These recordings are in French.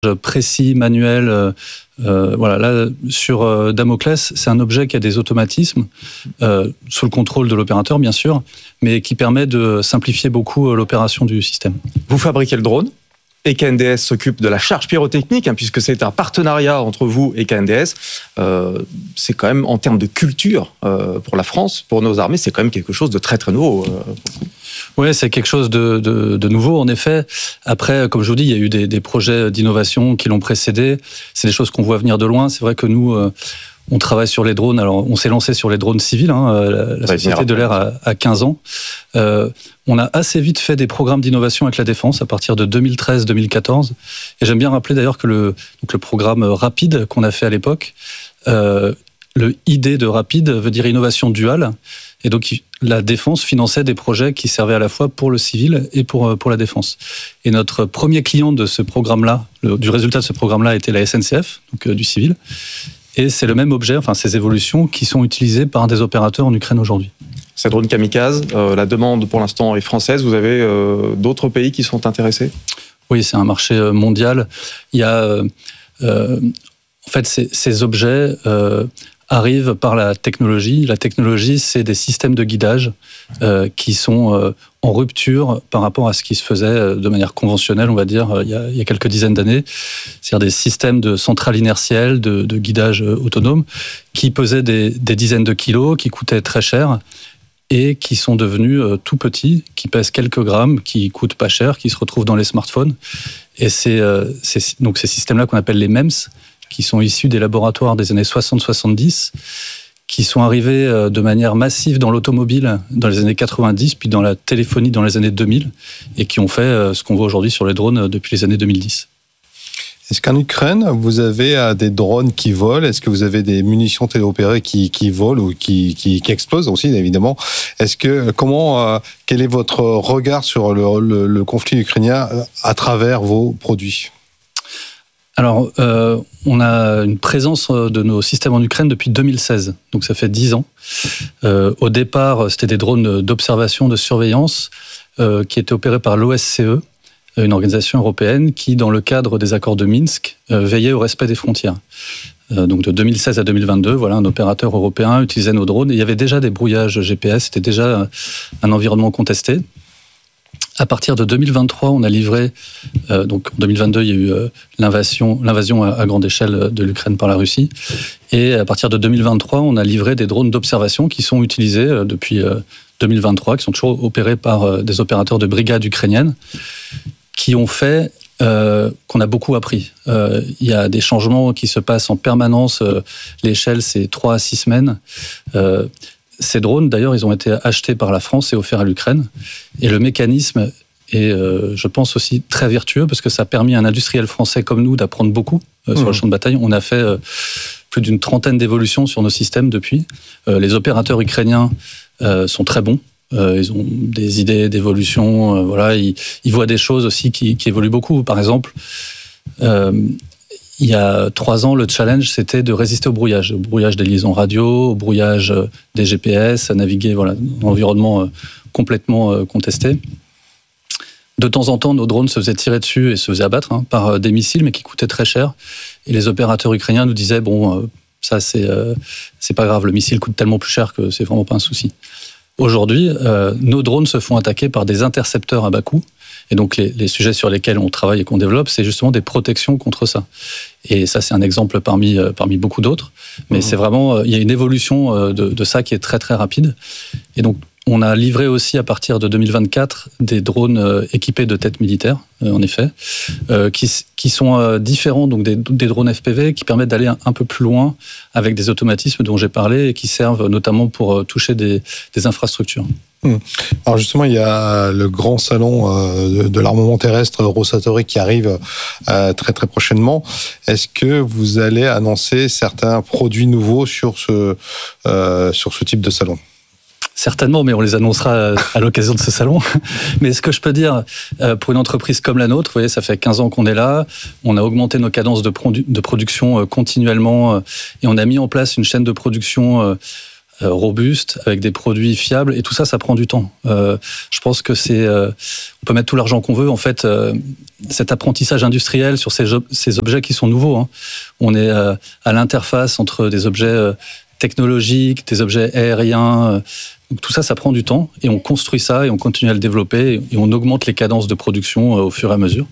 précis, manuel. Voilà, là, sur Damoclès, c'est un objet qui a des automatismes, sous le contrôle de l'opérateur, bien sûr, mais qui permet de simplifier beaucoup l'opération du système. Vous fabriquez le drone et KNDS s'occupe de la charge pyrotechnique, puisque c'est un partenariat entre vous et KNDS. C'est quand même, en termes de culture, pour la France, pour nos armées, c'est quand même quelque chose de très très nouveau. Oui, c'est quelque chose de nouveau, en effet. Après, comme je vous dis, il y a eu des projets d'innovation qui l'ont précédé. C'est des choses qu'on voit venir de loin. C'est vrai que nous, on travaille sur les drones. Alors, on s'est lancé sur les drones civils. La Société de l'Air a 15 ans. On a assez vite fait des programmes d'innovation avec la défense à partir de 2013-2014. Et j'aime bien rappeler d'ailleurs que le programme Rapide qu'on a fait à l'époque, le ID de Rapide veut dire innovation duale. Et donc, la défense finançait des projets qui servaient à la fois pour le civil et pour la défense. Et notre premier client de ce programme-là, du résultat de ce programme-là, était la SNCF, donc du civil. Et c'est le même objet, enfin ces évolutions, qui sont utilisées par des opérateurs en Ukraine aujourd'hui. Ces drones kamikazes, la demande pour l'instant est française. Vous avez d'autres pays qui sont intéressés ? Oui, c'est un marché mondial. Il y a, en fait, ces objets arrivent par la technologie. La technologie, c'est des systèmes de guidage qui sont en rupture par rapport à ce qui se faisait de manière conventionnelle, on va dire, il y a quelques dizaines d'années. C'est-à-dire des systèmes de centrales inertielles, de guidage autonome, qui pesaient des dizaines de kilos, qui coûtaient très cher et qui sont devenus tout petits, qui pèsent quelques grammes, qui coûtent pas cher, qui se retrouvent dans les smartphones. Et c'est donc ces systèmes-là qu'on appelle les MEMS, qui sont issus des laboratoires des années 60-70, qui sont arrivés de manière massive dans l'automobile dans les années 90, puis dans la téléphonie dans les années 2000, et qui ont fait ce qu'on voit aujourd'hui sur les drones depuis les années 2010. Est-ce qu'en Ukraine, vous avez des drones qui volent ? Est-ce que vous avez des munitions téléopérées qui volent ou qui explosent aussi, évidemment ? Quel est votre regard sur le conflit ukrainien à travers vos produits ? Alors, on a une présence de nos systèmes en Ukraine depuis 2016, donc ça fait 10 ans. Au départ, c'était des drones d'observation, de surveillance, qui étaient opérés par l'OSCE, une organisation européenne qui, dans le cadre des accords de Minsk, veillait au respect des frontières. Donc de 2016 à 2022, voilà, un opérateur européen utilisait nos drones. Et il y avait déjà des brouillages GPS, c'était déjà un environnement contesté. À partir de 2023, on a livré, donc en 2022, il y a eu l'invasion à grande échelle de l'Ukraine par la Russie. Et à partir de 2023, on a livré des drones d'observation qui sont utilisés depuis 2023, qui sont toujours opérés par des opérateurs de brigades ukrainiennes, qui ont fait qu'on a beaucoup appris. Il y a des changements qui se passent en permanence. L'échelle, c'est 3 à 6 semaines. Ces drones, d'ailleurs, ils ont été achetés par la France et offerts à l'Ukraine. Et le mécanisme est, je pense, aussi très vertueux parce que ça a permis à un industriel français comme nous d'apprendre beaucoup sur le champ de bataille. On a fait plus d'une 30aine d'évolutions sur nos systèmes depuis. Les opérateurs ukrainiens sont très bons. Ils ont des idées d'évolution. Voilà, ils voient des choses aussi qui évoluent beaucoup. Par exemple, il y a 3 ans, le challenge, c'était de résister au brouillage des liaisons radio, au brouillage des GPS, à naviguer dans un environnement complètement contesté. De temps en temps, nos drones se faisaient tirer dessus et se faisaient abattre par des missiles, mais qui coûtaient très cher. Et les opérateurs ukrainiens nous disaient, ça, c'est pas grave, le missile coûte tellement plus cher que c'est vraiment pas un souci. Aujourd'hui, nos drones se font attaquer par des intercepteurs à bas coût. Et donc, les sujets sur lesquels on travaille et qu'on développe, c'est justement des protections contre ça. Et ça, c'est un exemple parmi beaucoup d'autres. Mais c'est vraiment, il y a une évolution de ça qui est très, très rapide. Et donc, on a livré aussi, à partir de 2024, des drones équipés de têtes militaires, en effet, qui sont différents donc des drones FPV, qui permettent d'aller un peu plus loin avec des automatismes dont j'ai parlé et qui servent notamment pour toucher des infrastructures. Alors justement, il y a le grand salon de l'armement terrestre Rosatori qui arrive très très prochainement. Est-ce que vous allez annoncer certains produits nouveaux sur ce type de salon ? Certainement, mais on les annoncera à l'occasion de ce salon. Mais ce que je peux dire, pour une entreprise comme la nôtre, vous voyez, ça fait 15 ans qu'on est là, on a augmenté nos cadences de production continuellement et on a mis en place une chaîne de production robuste, avec des produits fiables, et tout ça, ça prend du temps. Je pense que on peut mettre tout l'argent qu'on veut. En fait, cet apprentissage industriel sur ces objets qui sont nouveaux, hein. On est à l'interface entre des objets technologiques, des objets aériens. Donc tout ça, ça prend du temps, et on construit ça, et on continue à le développer, et on augmente les cadences de production au fur et à mesure.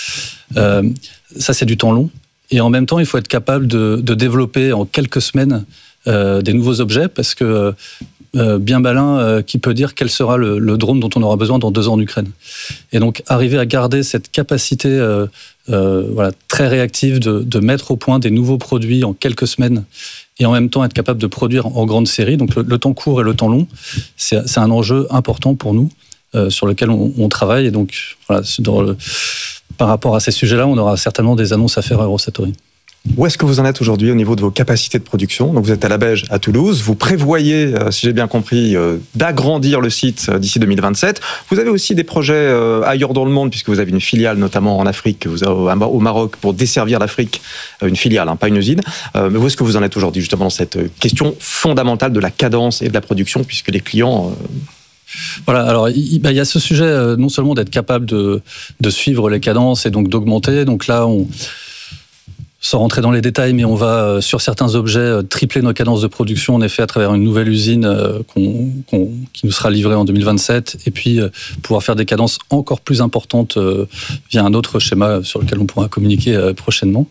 Ça, c'est du temps long. Et en même temps, il faut être capable de développer en quelques semaines des nouveaux objets, parce que bien malin qui peut dire quel sera le drone dont on aura besoin dans 2 ans en Ukraine. Et donc, arriver à garder cette capacité très réactive de mettre au point des nouveaux produits en quelques semaines, et en même temps être capable de produire en grande série, donc le temps court et le temps long, c'est un enjeu important pour nous, sur lequel on travaille. Et donc, voilà, par rapport à ces sujets-là, on aura certainement des annonces à faire à Eurosatory. Où est-ce que vous en êtes aujourd'hui au niveau de vos capacités de production? Donc vous êtes à la Beige, à Toulouse. Vous prévoyez, si j'ai bien compris, d'agrandir le site d'ici 2027. Vous avez aussi des projets ailleurs dans le monde, puisque vous avez une filiale notamment en Afrique, vous avez au Maroc, pour desservir l'Afrique, une filiale, hein, pas une usine. Mais où est-ce que vous en êtes aujourd'hui justement dans cette question fondamentale de la cadence et de la production, puisque les clients... Voilà, alors il y a ce sujet non seulement d'être capable de suivre les cadences et donc d'augmenter. Donc là, sans rentrer dans les détails, mais on va, sur certains objets, tripler nos cadences de production, en effet, à travers une nouvelle usine qui nous sera livrée en 2027, et puis pouvoir faire des cadences encore plus importantes via un autre schéma sur lequel on pourra communiquer prochainement.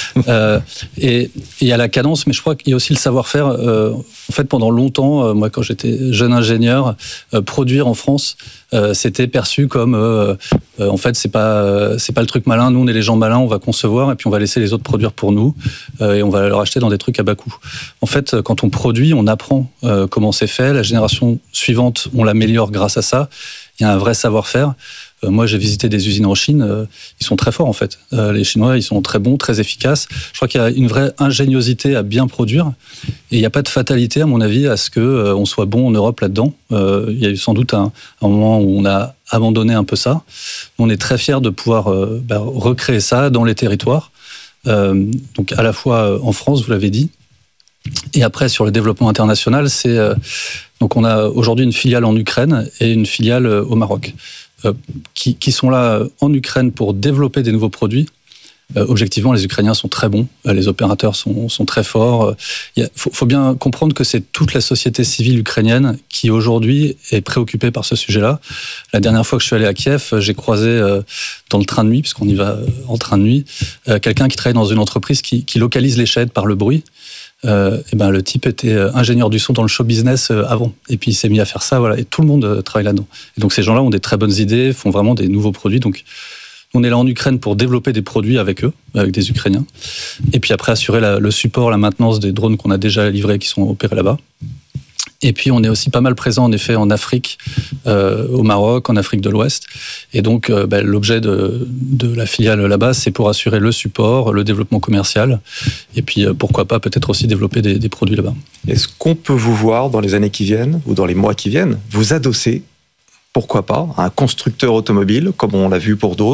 Et il y a la cadence, mais je crois qu'il y a aussi le savoir-faire. En fait, pendant longtemps, moi, quand j'étais jeune ingénieur, produire en France, c'était perçu comme en fait c'est pas le truc malin, nous on est les gens malins, on va concevoir et puis on va laisser les autres produire pour nous et on va leur acheter dans des trucs à bas coût. En fait, quand on produit, on apprend comment c'est fait, la génération suivante on l'améliore grâce à ça, il y a un vrai savoir-faire. Moi, j'ai visité des usines en Chine, ils sont très forts en fait. Les Chinois, ils sont très bons, très efficaces. Je crois qu'il y a une vraie ingéniosité à bien produire et il n'y a pas de fatalité, à mon avis, à ce qu'on soit bon en Europe là-dedans. Il y a eu sans doute un moment où on a abandonné un peu ça. On est très fiers de pouvoir recréer ça dans les territoires. Donc à la fois en France, vous l'avez dit, et après sur le développement international, donc on a aujourd'hui une filiale en Ukraine et une filiale au Maroc. Qui sont là en Ukraine pour développer des nouveaux produits. Objectivement, les Ukrainiens sont très bons, les opérateurs sont très forts. Faut bien comprendre que c'est toute la société civile ukrainienne qui aujourd'hui est préoccupée par ce sujet-là. La dernière fois que je suis allé à Kiev, j'ai croisé dans le train de nuit, puisqu'on y va en train de nuit, quelqu'un qui travaille dans une entreprise qui localise les sheds par le bruit. Le type était ingénieur du son dans le show business avant, et puis il s'est mis à faire ça, voilà, et tout le monde travaille là-dedans. Et donc ces gens-là ont des très bonnes idées, font vraiment des nouveaux produits. Donc on est là en Ukraine pour développer des produits avec eux, avec des Ukrainiens, et puis après assurer le support, la maintenance des drones qu'on a déjà livrés, qui sont opérés là-bas. Et puis on est aussi pas mal présent en effet en Afrique, au Maroc, en Afrique de l'Ouest. Et donc l'objet de la filiale là-bas, c'est pour assurer le support, le développement commercial, et puis pourquoi pas peut-être aussi développer des produits là-bas. Est-ce qu'on peut vous voir dans les années qui viennent, ou dans les mois qui viennent, vous adosser, pourquoi pas, à un constructeur automobile, comme on l'a vu pour d'autres ?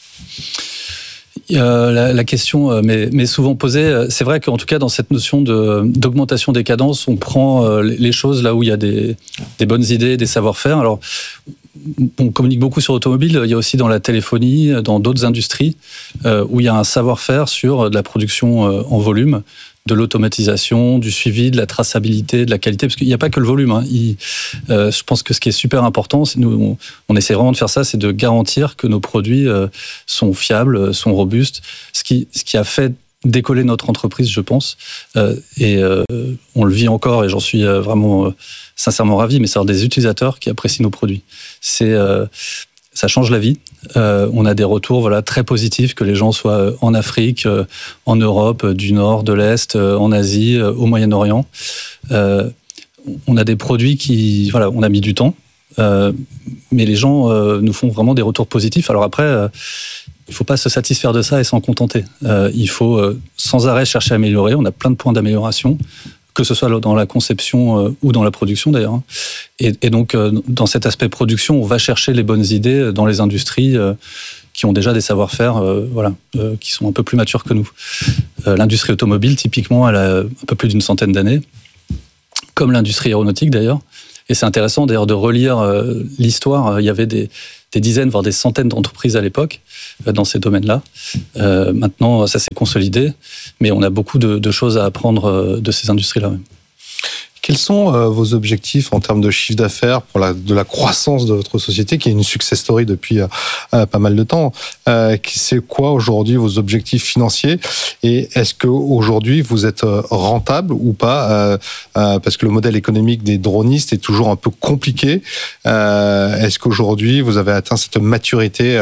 La question m'est souvent posée. C'est vrai qu'en tout cas, dans cette notion d'augmentation des cadences, on prend les choses là où il y a des bonnes idées, des savoir-faire. Alors, on communique beaucoup sur l'automobile. Il y a aussi dans la téléphonie, dans d'autres industries, où il y a un savoir-faire sur de la production en volume, de l'automatisation, du suivi, de la traçabilité, de la qualité, parce qu'il n'y a pas que le volume. Hein. Je pense que ce qui est super important, nous, on essaie vraiment de faire ça, c'est de garantir que nos produits sont fiables, sont robustes, ce qui a fait décoller notre entreprise, je pense. Et on le vit encore, et j'en suis vraiment sincèrement ravi, mais c'est des utilisateurs qui apprécient nos produits. Ça change la vie. On a des retours très positifs, que les gens soient en Afrique, en Europe, du Nord, de l'Est, en Asie, au Moyen-Orient. On a des produits on a mis du temps, mais les gens nous font vraiment des retours positifs. Alors après, il ne faut pas se satisfaire de ça et s'en contenter. Il faut sans arrêt chercher à améliorer. On a plein de points d'amélioration, que ce soit dans la conception ou dans la production d'ailleurs. Et donc, dans cet aspect production, on va chercher les bonnes idées dans les industries qui ont déjà des savoir-faire qui sont un peu plus matures que nous. L'industrie automobile, typiquement, elle a un peu plus d'une centaine d'années. comme l'industrie aéronautique d'ailleurs. Et c'est intéressant d'ailleurs de relire l'histoire. Il y avait des dizaines, voire des centaines d'entreprises à l'époque dans ces domaines-là. Maintenant, ça s'est consolidé, mais on a beaucoup de choses à apprendre de ces industries-là. Quels sont vos objectifs en termes de chiffre d'affaires pour de la croissance de votre société, qui est une success story depuis pas mal de temps? C'est quoi aujourd'hui vos objectifs financiers? Et est-ce qu'aujourd'hui vous êtes rentable ou pas? Parce que le modèle économique des dronistes est toujours un peu compliqué. Est-ce qu'aujourd'hui vous avez atteint cette maturité?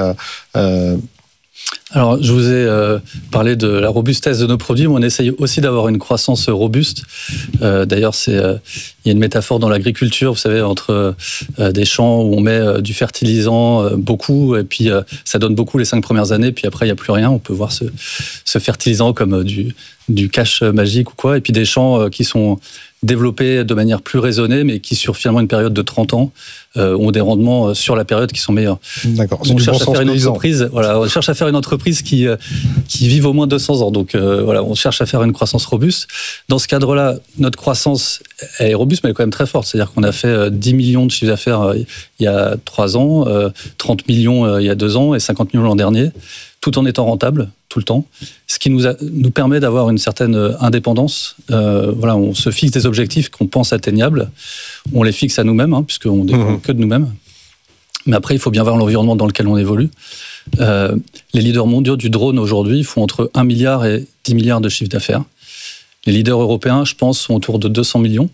Alors, je vous ai parlé de la robustesse de nos produits, mais on essaye aussi d'avoir une croissance robuste. D'ailleurs, il y a une métaphore dans l'agriculture, vous savez, entre des champs où on met du fertilisant beaucoup, et puis ça donne beaucoup les 5 premières années, puis après, il n'y a plus rien. On peut voir ce fertilisant comme du cash magique ou quoi, et puis des champs qui sont développés de manière plus raisonnée, mais qui, sur finalement une période de 30 ans, ont des rendements sur la période qui sont meilleurs. D'accord. On cherche à faire une entreprise, voilà, on cherche à faire une entreprise qui vive au moins 200 ans. Donc voilà, on cherche à faire une croissance robuste. Dans ce cadre-là, notre croissance est robuste, mais elle est quand même très forte. C'est-à-dire qu'on a fait 10 millions de chiffre d'affaires il y a 3 ans, 30 millions il y a 2 ans et 50 millions l'an dernier, tout en étant rentable tout le temps, ce qui nous permet d'avoir une certaine indépendance. Voilà, on se fixe des objectifs qu'on pense atteignables, on les fixe à nous-mêmes, puisqu'on ne dépend que de nous-mêmes. Mais après, il faut bien voir l'environnement dans lequel on évolue. Les leaders mondiaux du drone aujourd'hui font entre 1 milliard et 10 milliards de chiffre d'affaires. Les leaders européens, je pense, sont autour de 200 millions.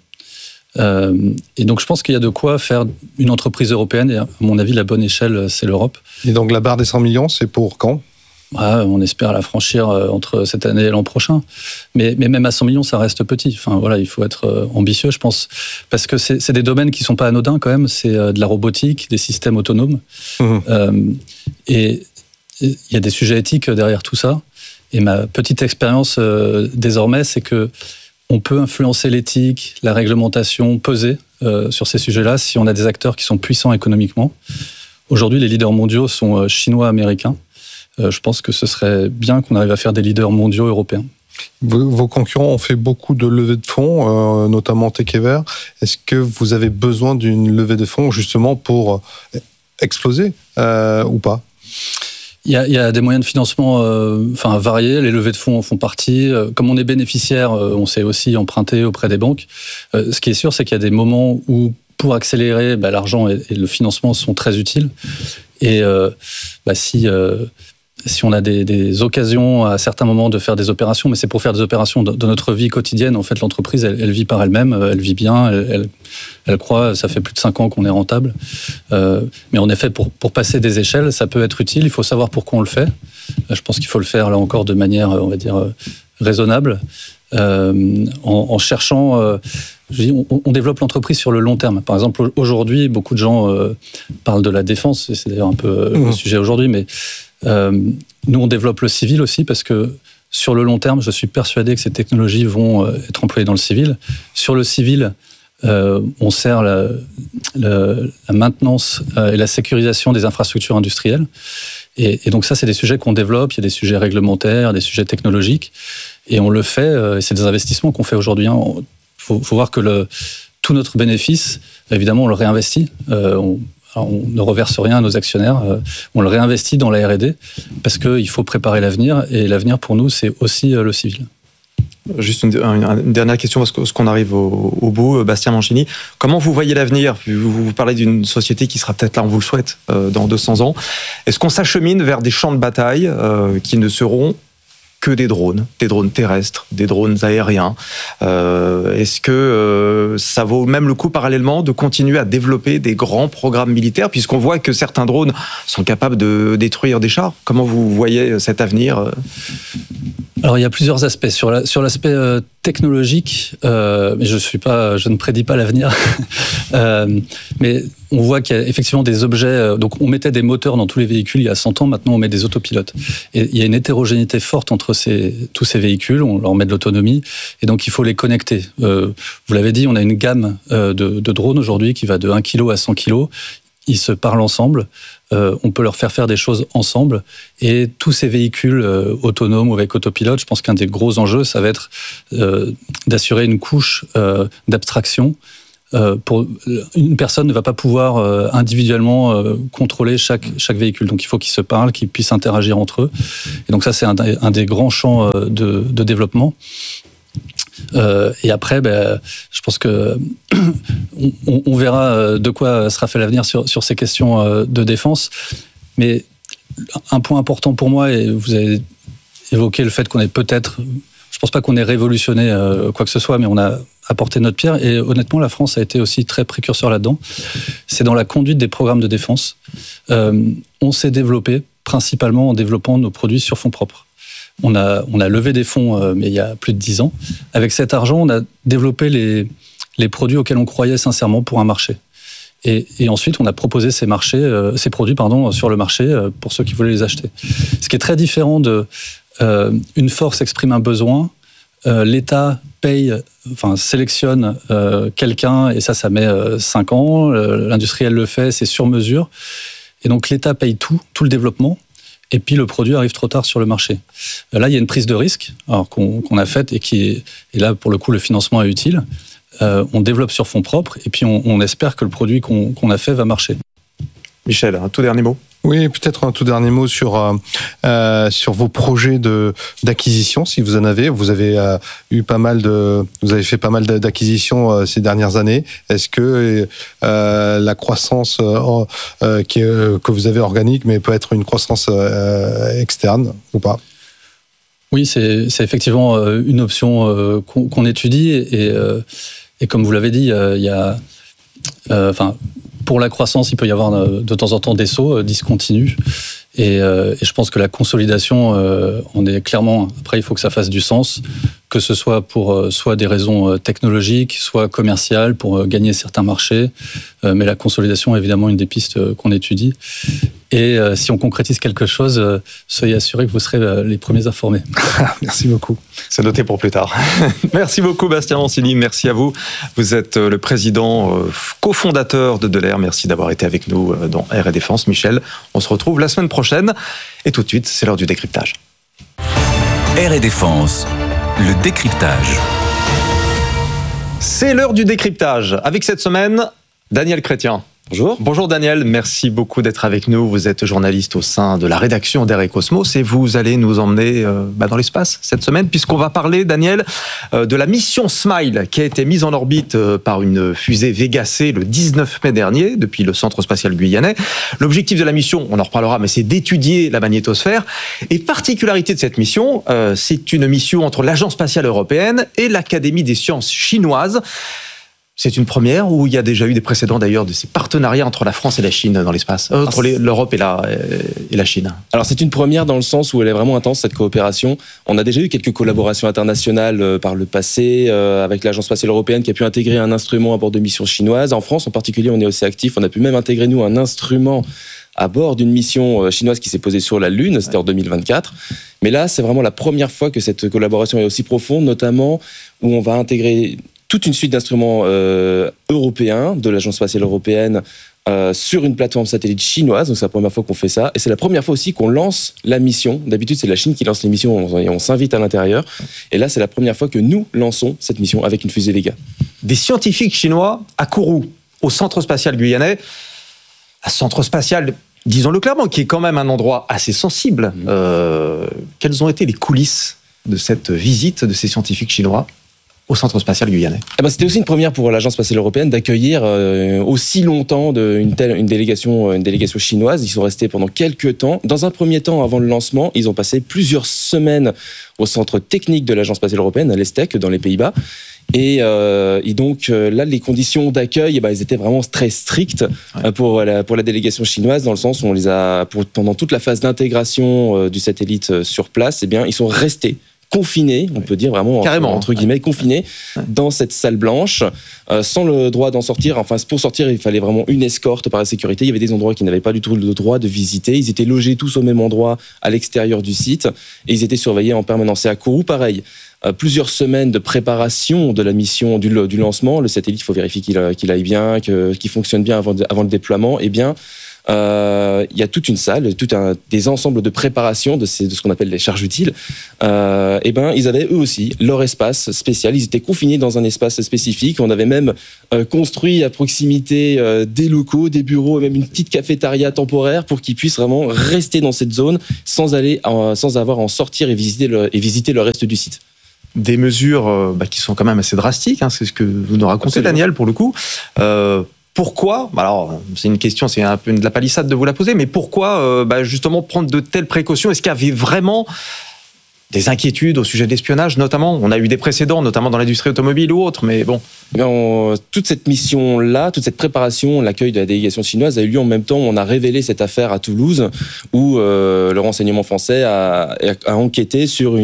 Et donc, je pense qu'il y a de quoi faire une entreprise européenne. Et à mon avis, la bonne échelle, c'est l'Europe. Et donc, la barre des 100 millions, c'est pour quand ? On espère la franchir entre cette année et l'an prochain. Mais même à 100 millions, ça reste petit. Enfin, voilà, il faut être ambitieux, je pense. Parce que c'est des domaines qui ne sont pas anodins, quand même. C'est de la robotique, des systèmes autonomes. Et il y a des sujets éthiques derrière tout ça. Et ma petite expérience désormais, c'est que on peut influencer l'éthique, la réglementation, peser sur ces sujets-là si on a des acteurs qui sont puissants économiquement. Aujourd'hui, les leaders mondiaux sont chinois, américains. Je pense que ce serait bien qu'on arrive à faire des leaders mondiaux européens. Vos concurrents ont fait beaucoup de levées de fonds, notamment Tekever. Est-ce que vous avez besoin d'une levée de fonds justement pour exploser ou pas ? Il y a des moyens de financement variés. Les levées de fonds en font partie. Comme on est bénéficiaire, on sait aussi emprunter auprès des banques. Ce qui est sûr, c'est qu'il y a des moments où, pour accélérer, l'argent et le financement sont très utiles. Et si on a des occasions à certains moments de faire des opérations, mais c'est pour faire des opérations de notre vie quotidienne. En fait, l'entreprise, elle vit par elle-même, elle vit bien, elle croît, ça fait plus de 5 ans qu'on est rentable. Mais en effet, pour passer des échelles, ça peut être utile, il faut savoir pourquoi on le fait. Je pense qu'il faut le faire, là encore, de manière, on va dire, raisonnable, en cherchant... on développe l'entreprise sur le long terme. Par exemple, aujourd'hui, beaucoup de gens parlent de la défense, et c'est d'ailleurs un peu le sujet aujourd'hui, mais nous, on développe le civil aussi parce que sur le long terme, je suis persuadé que ces technologies vont être employées dans le civil. Sur le civil, on sert la maintenance et la sécurisation des infrastructures industrielles. Et donc ça, c'est des sujets qu'on développe. Il y a des sujets réglementaires, des sujets technologiques. Et on le fait, et c'est des investissements qu'on fait aujourd'hui. Faut voir que tout notre bénéfice, évidemment, on le réinvestit. On ne reverse rien à nos actionnaires, on le réinvestit dans la R&D parce qu'il faut préparer l'avenir, et l'avenir pour nous, c'est aussi le civil. Juste une dernière question parce qu'on arrive au bout. Bastien Mancini, comment vous voyez l'avenir ? Vous parlez d'une société qui sera peut-être là, on vous le souhaite, dans 200 ans. Est-ce qu'on s'achemine vers des champs de bataille qui ne seront que des drones terrestres, des drones aériens. Est-ce que ça vaut même le coup parallèlement de continuer à développer des grands programmes militaires, puisqu'on voit que certains drones sont capables de détruire des chars ? Comment vous voyez cet avenir ? Alors il y a plusieurs aspects. Sur l'aspect technologique, mais je ne prédis pas l'avenir. Mais on voit qu'il y a effectivement des objets. Donc on mettait des moteurs dans tous les véhicules il y a 100 ans. Maintenant on met des autopilotes. Et il y a une hétérogénéité forte entre tous ces véhicules. On leur met de l'autonomie et donc il faut les connecter. Vous l'avez dit, on a une gamme de drones aujourd'hui qui va de 1 kg à 100 kg. ils se parlent ensemble, on peut leur faire des choses ensemble, et tous ces véhicules autonomes ou avec autopilote, je pense qu'un des gros enjeux, ça va être d'assurer une couche d'abstraction. Une personne ne va pas pouvoir individuellement contrôler chaque véhicule, donc il faut qu'ils se parlent, qu'ils puissent interagir entre eux, et donc ça c'est un des grands champs de développement. Et après, je pense que on verra de quoi sera fait l'avenir sur ces questions de défense. Mais un point important pour moi, et vous avez évoqué le fait qu'on ait peut-être, je pense pas qu'on ait révolutionné quoi que ce soit, mais on a apporté notre pierre. Et honnêtement, la France a été aussi très précurseur là-dedans. C'est dans la conduite des programmes de défense. On s'est développé principalement en développant nos produits sur fonds propres. On a levé des fonds, mais il y a plus de 10 ans. Avec cet argent, on a développé les produits auxquels on croyait sincèrement pour un marché. Et ensuite, on a proposé ces produits sur le marché pour ceux qui voulaient les acheter. Ce qui est très différent de une force exprime un besoin, l'État sélectionne quelqu'un, et ça met 5 ans, l'industriel le fait, c'est sur mesure. Et donc l'État paye tout le développement, et puis le produit arrive trop tard sur le marché. Là, il y a une prise de risque qu'on a faite, et là, pour le coup, le financement est utile. On développe sur fonds propres, et puis on espère que le produit qu'on a fait va marcher. Michel, un tout dernier mot ? Oui, peut-être un tout dernier mot sur vos projets d'acquisition, si vous en avez. Vous avez fait pas mal d'acquisitions ces dernières années. Est-ce que la croissance que vous avez organique, mais peut être une croissance externe ou pas ? Oui, c'est effectivement une option qu'on étudie, et comme vous l'avez dit, il y a pour la croissance, il peut y avoir de temps en temps des sauts discontinus. Et je pense que la consolidation en est clairement... Après, il faut que ça fasse du sens, que ce soit pour soit des raisons technologiques, soit commerciales, pour gagner certains marchés. Mais la consolidation est évidemment une des pistes qu'on étudie. Et si on concrétise quelque chose, soyez assurés que vous serez les premiers informés. Merci beaucoup. C'est noté pour plus tard. Merci beaucoup, Bastien Mancini. Merci à vous. Vous êtes le président cofondateur de Delair. Merci d'avoir été avec nous dans Air et Défense. Michel, on se retrouve la semaine prochaine. Et tout de suite, c'est l'heure du décryptage. Air et Défense, le décryptage. C'est l'heure du décryptage. Avec cette semaine, Daniel Chrétien. Bonjour. Bonjour Daniel, merci beaucoup d'être avec nous. Vous êtes journaliste au sein de la rédaction d'Air et Cosmos, et vous allez nous emmener dans l'espace cette semaine, puisqu'on va parler, Daniel, de la mission SMILE qui a été mise en orbite par une fusée Vega C le 19 mai dernier depuis le Centre spatial guyanais. L'objectif de la mission, on en reparlera, mais c'est d'étudier la magnétosphère. Et particularité de cette mission, c'est une mission entre l'Agence spatiale européenne et l'Académie des sciences chinoises. C'est une première, ou il y a déjà eu des précédents d'ailleurs de ces partenariats entre la France et la Chine dans l'espace, entre l'Europe et la Chine? Alors c'est une première dans le sens où elle est vraiment intense, cette coopération. On a déjà eu quelques collaborations internationales par le passé, avec l'Agence spatiale européenne qui a pu intégrer un instrument à bord de missions chinoises. En France en particulier, on est aussi actifs, on a pu même intégrer nous un instrument à bord d'une mission chinoise qui s'est posée sur la Lune, c'était en 2024. Mais là, c'est vraiment la première fois que cette collaboration est aussi profonde, notamment où on va intégrer toute une suite d'instruments européens de l'Agence spatiale européenne sur une plateforme satellite chinoise. Donc c'est la première fois qu'on fait ça. Et c'est la première fois aussi qu'on lance la mission. D'habitude, c'est la Chine qui lance les missions et on s'invite à l'intérieur. Et là, c'est la première fois que nous lançons cette mission avec une fusée Vega. Des scientifiques chinois à Kourou, au Centre spatial guyanais. Un centre spatial, disons-le clairement, qui est quand même un endroit assez sensible. Quelles ont été les coulisses de cette visite de ces scientifiques chinois au Centre spatial guyanais? C'était aussi une première pour l'Agence spatiale européenne d'accueillir aussi longtemps une délégation chinoise. Ils sont restés pendant quelques temps. Dans un premier temps, avant le lancement, ils ont passé plusieurs semaines au centre technique de l'Agence spatiale européenne, à l'ESTEC, dans les Pays-Bas. Et donc là, les conditions d'accueil, elles étaient vraiment très strictes pour la délégation chinoise, dans le sens où on les a, pendant toute la phase d'intégration du satellite sur place, ils sont restés confinés, on peut dire vraiment carrément entre guillemets confinés dans cette salle blanche, sans le droit d'en sortir. Enfin, pour sortir, il fallait vraiment une escorte par la sécurité. Il y avait des endroits qui n'avaient pas du tout le droit de visiter. Ils étaient logés tous au même endroit à l'extérieur du site et ils étaient surveillés en permanence. Et à Kourou, pareil. Plusieurs semaines de préparation de la mission du lancement. Le satellite, il faut vérifier qu'il aille bien, qu'il fonctionne bien avant le déploiement. Eh bien, il y a toute une salle, des ensembles de préparation de ce qu'on appelle les charges utiles. Eh ben, ils avaient eux aussi leur espace spécial. Ils étaient confinés dans un espace spécifique. On avait même construit à proximité des locaux, des bureaux, et même une petite cafétéria temporaire pour qu'ils puissent vraiment rester dans cette zone sans avoir à en sortir et visiter le reste du site. Des mesures qui sont quand même assez drastiques, hein, c'est ce que vous nous racontez, absolument. Daniel, pour le coup. Pourquoi, alors c'est une question, c'est un peu de la palissade de vous la poser, mais pourquoi justement prendre de telles précautions? Est-ce qu'il y avait vraiment des inquiétudes au sujet de l'espionnage, notamment? On a eu des précédents, notamment dans l'industrie automobile ou autre, mais bon. Toute cette mission-là, toute cette préparation, l'accueil de la délégation chinoise a eu lieu en même temps où on a révélé cette affaire à Toulouse, où le renseignement français a enquêté sur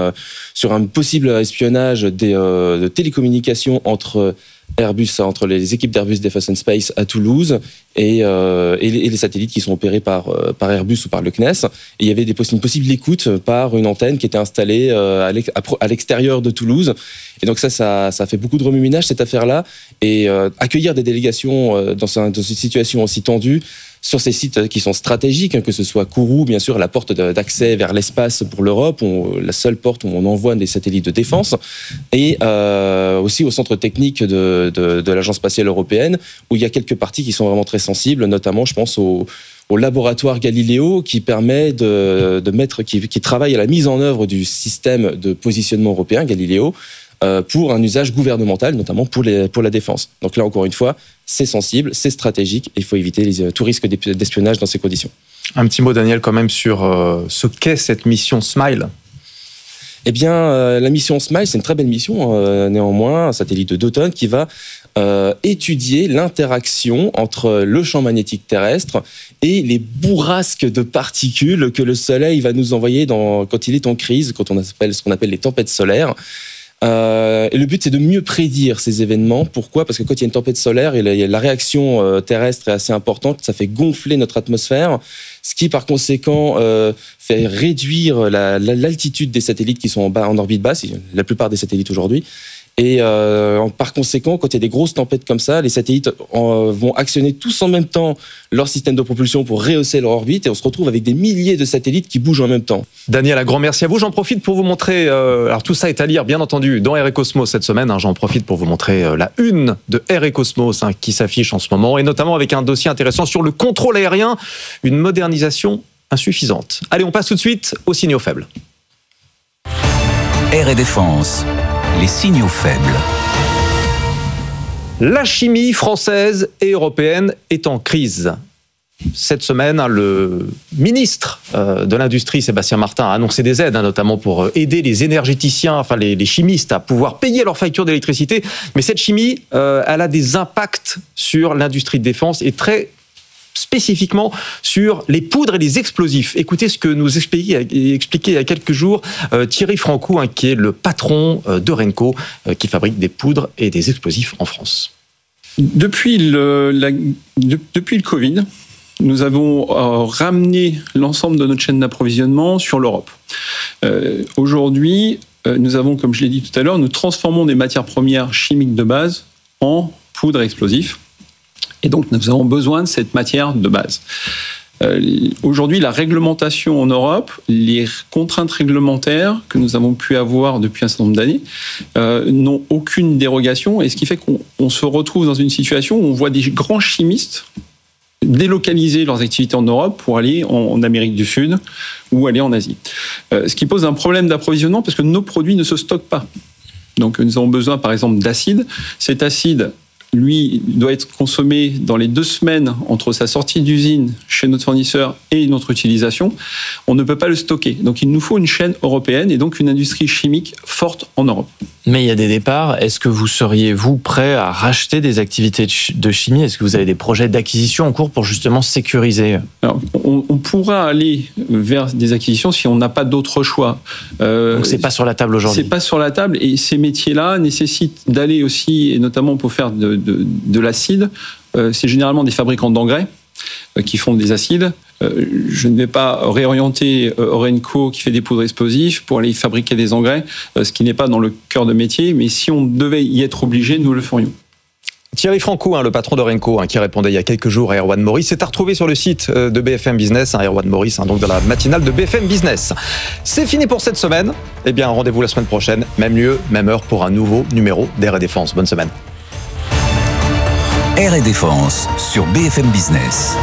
un possible espionnage de télécommunications entre les équipes d'Airbus Defence and Space à Toulouse et les satellites qui sont opérés par Airbus ou par le CNES. Et il y avait une possible écoute par une antenne qui était installée à l'extérieur de Toulouse. Et donc ça fait beaucoup de remue-ménage, cette affaire-là. Et accueillir des délégations dans une situation aussi tendue, sur ces sites qui sont stratégiques, que ce soit Kourou, bien sûr, la porte d'accès vers l'espace pour l'Europe, la seule porte où on envoie des satellites de défense, et aussi au centre technique de l'Agence spatiale européenne, où il y a quelques parties qui sont vraiment très sensibles, notamment, je pense, au laboratoire Galileo qui permet qui travaille à la mise en œuvre du système de positionnement européen, Galileo, pour un usage gouvernemental, notamment pour la défense. Donc là, encore une fois, c'est sensible, c'est stratégique, et il faut éviter tout risque d'espionnage dans ces conditions. Un petit mot, Daniel, quand même, sur ce qu'est cette mission SMILE. Eh bien, la mission SMILE, c'est une très belle mission, néanmoins, un satellite de 2 tonnes qui va étudier l'interaction entre le champ magnétique terrestre et les bourrasques de particules que le Soleil va nous envoyer quand il est en crise, quand on appelle ce qu'on appelle les tempêtes solaires. Et le but, c'est de mieux prédire ces événements. Pourquoi ? Parce que quand il y a une tempête solaire, la réaction terrestre est assez importante, ça fait gonfler notre atmosphère, ce qui, par conséquent, fait réduire l'altitude des satellites qui sont en orbite basse, la plupart des satellites aujourd'hui. Et par conséquent, quand il y a des grosses tempêtes comme ça, les satellites vont actionner tous en même temps leur système de propulsion pour rehausser leur orbite, et on se retrouve avec des milliers de satellites qui bougent en même temps. Daniel, un grand merci à vous. J'en profite pour vous montrer, alors tout ça est à lire bien entendu dans Air et Cosmos cette semaine, j'en profite pour vous montrer la une de Air et Cosmos qui s'affiche en ce moment, et notamment avec un dossier intéressant sur le contrôle aérien, une modernisation insuffisante. Allez, on passe tout de suite aux signaux faibles. Air et Défense. Les signaux faibles. La chimie française et européenne est en crise. Cette semaine, le ministre de l'Industrie, Sébastien Martin, a annoncé des aides, notamment pour aider les énergéticiens, enfin les chimistes, à pouvoir payer leurs factures d'électricité. Mais cette chimie, elle a des impacts sur l'industrie de défense et très spécifiquement sur les poudres et les explosifs. Écoutez ce que nous expliquait il y a quelques jours Thierry Francou, qui est le patron de Renco, qui fabrique des poudres et des explosifs en France. Depuis le Covid, nous avons ramené l'ensemble de notre chaîne d'approvisionnement sur l'Europe. Aujourd'hui, nous avons, comme je l'ai dit tout à l'heure, nous transformons des matières premières chimiques de base en poudres et explosifs. Et donc, nous avons besoin de cette matière de base. Aujourd'hui, la réglementation en Europe, les contraintes réglementaires que nous avons pu avoir depuis un certain nombre d'années, n'ont aucune dérogation. Et ce qui fait qu'on se retrouve dans une situation où on voit des grands chimistes délocaliser leurs activités en Europe pour aller en Amérique du Sud ou aller en Asie. Ce qui pose un problème d'approvisionnement parce que nos produits ne se stockent pas. Donc, nous avons besoin, par exemple, d'acide. Cet acide, lui, doit être consommé dans les 2 semaines entre sa sortie d'usine chez notre fournisseur et notre utilisation, on ne peut pas le stocker. Donc il nous faut une chaîne européenne et donc une industrie chimique forte en Europe. Mais il y a des départs. Est-ce que vous seriez, vous, prêt à racheter des activités de chimie ? Est-ce que vous avez des projets d'acquisition en cours pour justement sécuriser ? Alors, on pourra aller vers des acquisitions si on n'a pas d'autre choix. Donc c'est pas sur la table aujourd'hui. C'est pas sur la table et ces métiers-là nécessitent d'aller aussi, et notamment pour faire de l'acide, c'est généralement des fabricants d'engrais qui font des acides. Je ne vais pas réorienter Orenco qui fait des poudres explosives pour aller fabriquer des engrais, ce qui n'est pas dans le cœur de métier, mais si on devait y être obligé, nous le ferions. Thierry Franco, le patron d'Orenco, qui répondait il y a quelques jours à Erwan Maurice, c'est à retrouver sur le site de BFM Business, Erwan Maurice, donc dans la matinale de BFM Business. C'est fini pour cette semaine. Eh bien, rendez-vous la semaine prochaine, même lieu, même heure, pour un nouveau numéro d'Air et Défense. Bonne semaine. Air et Défense sur BFM Business.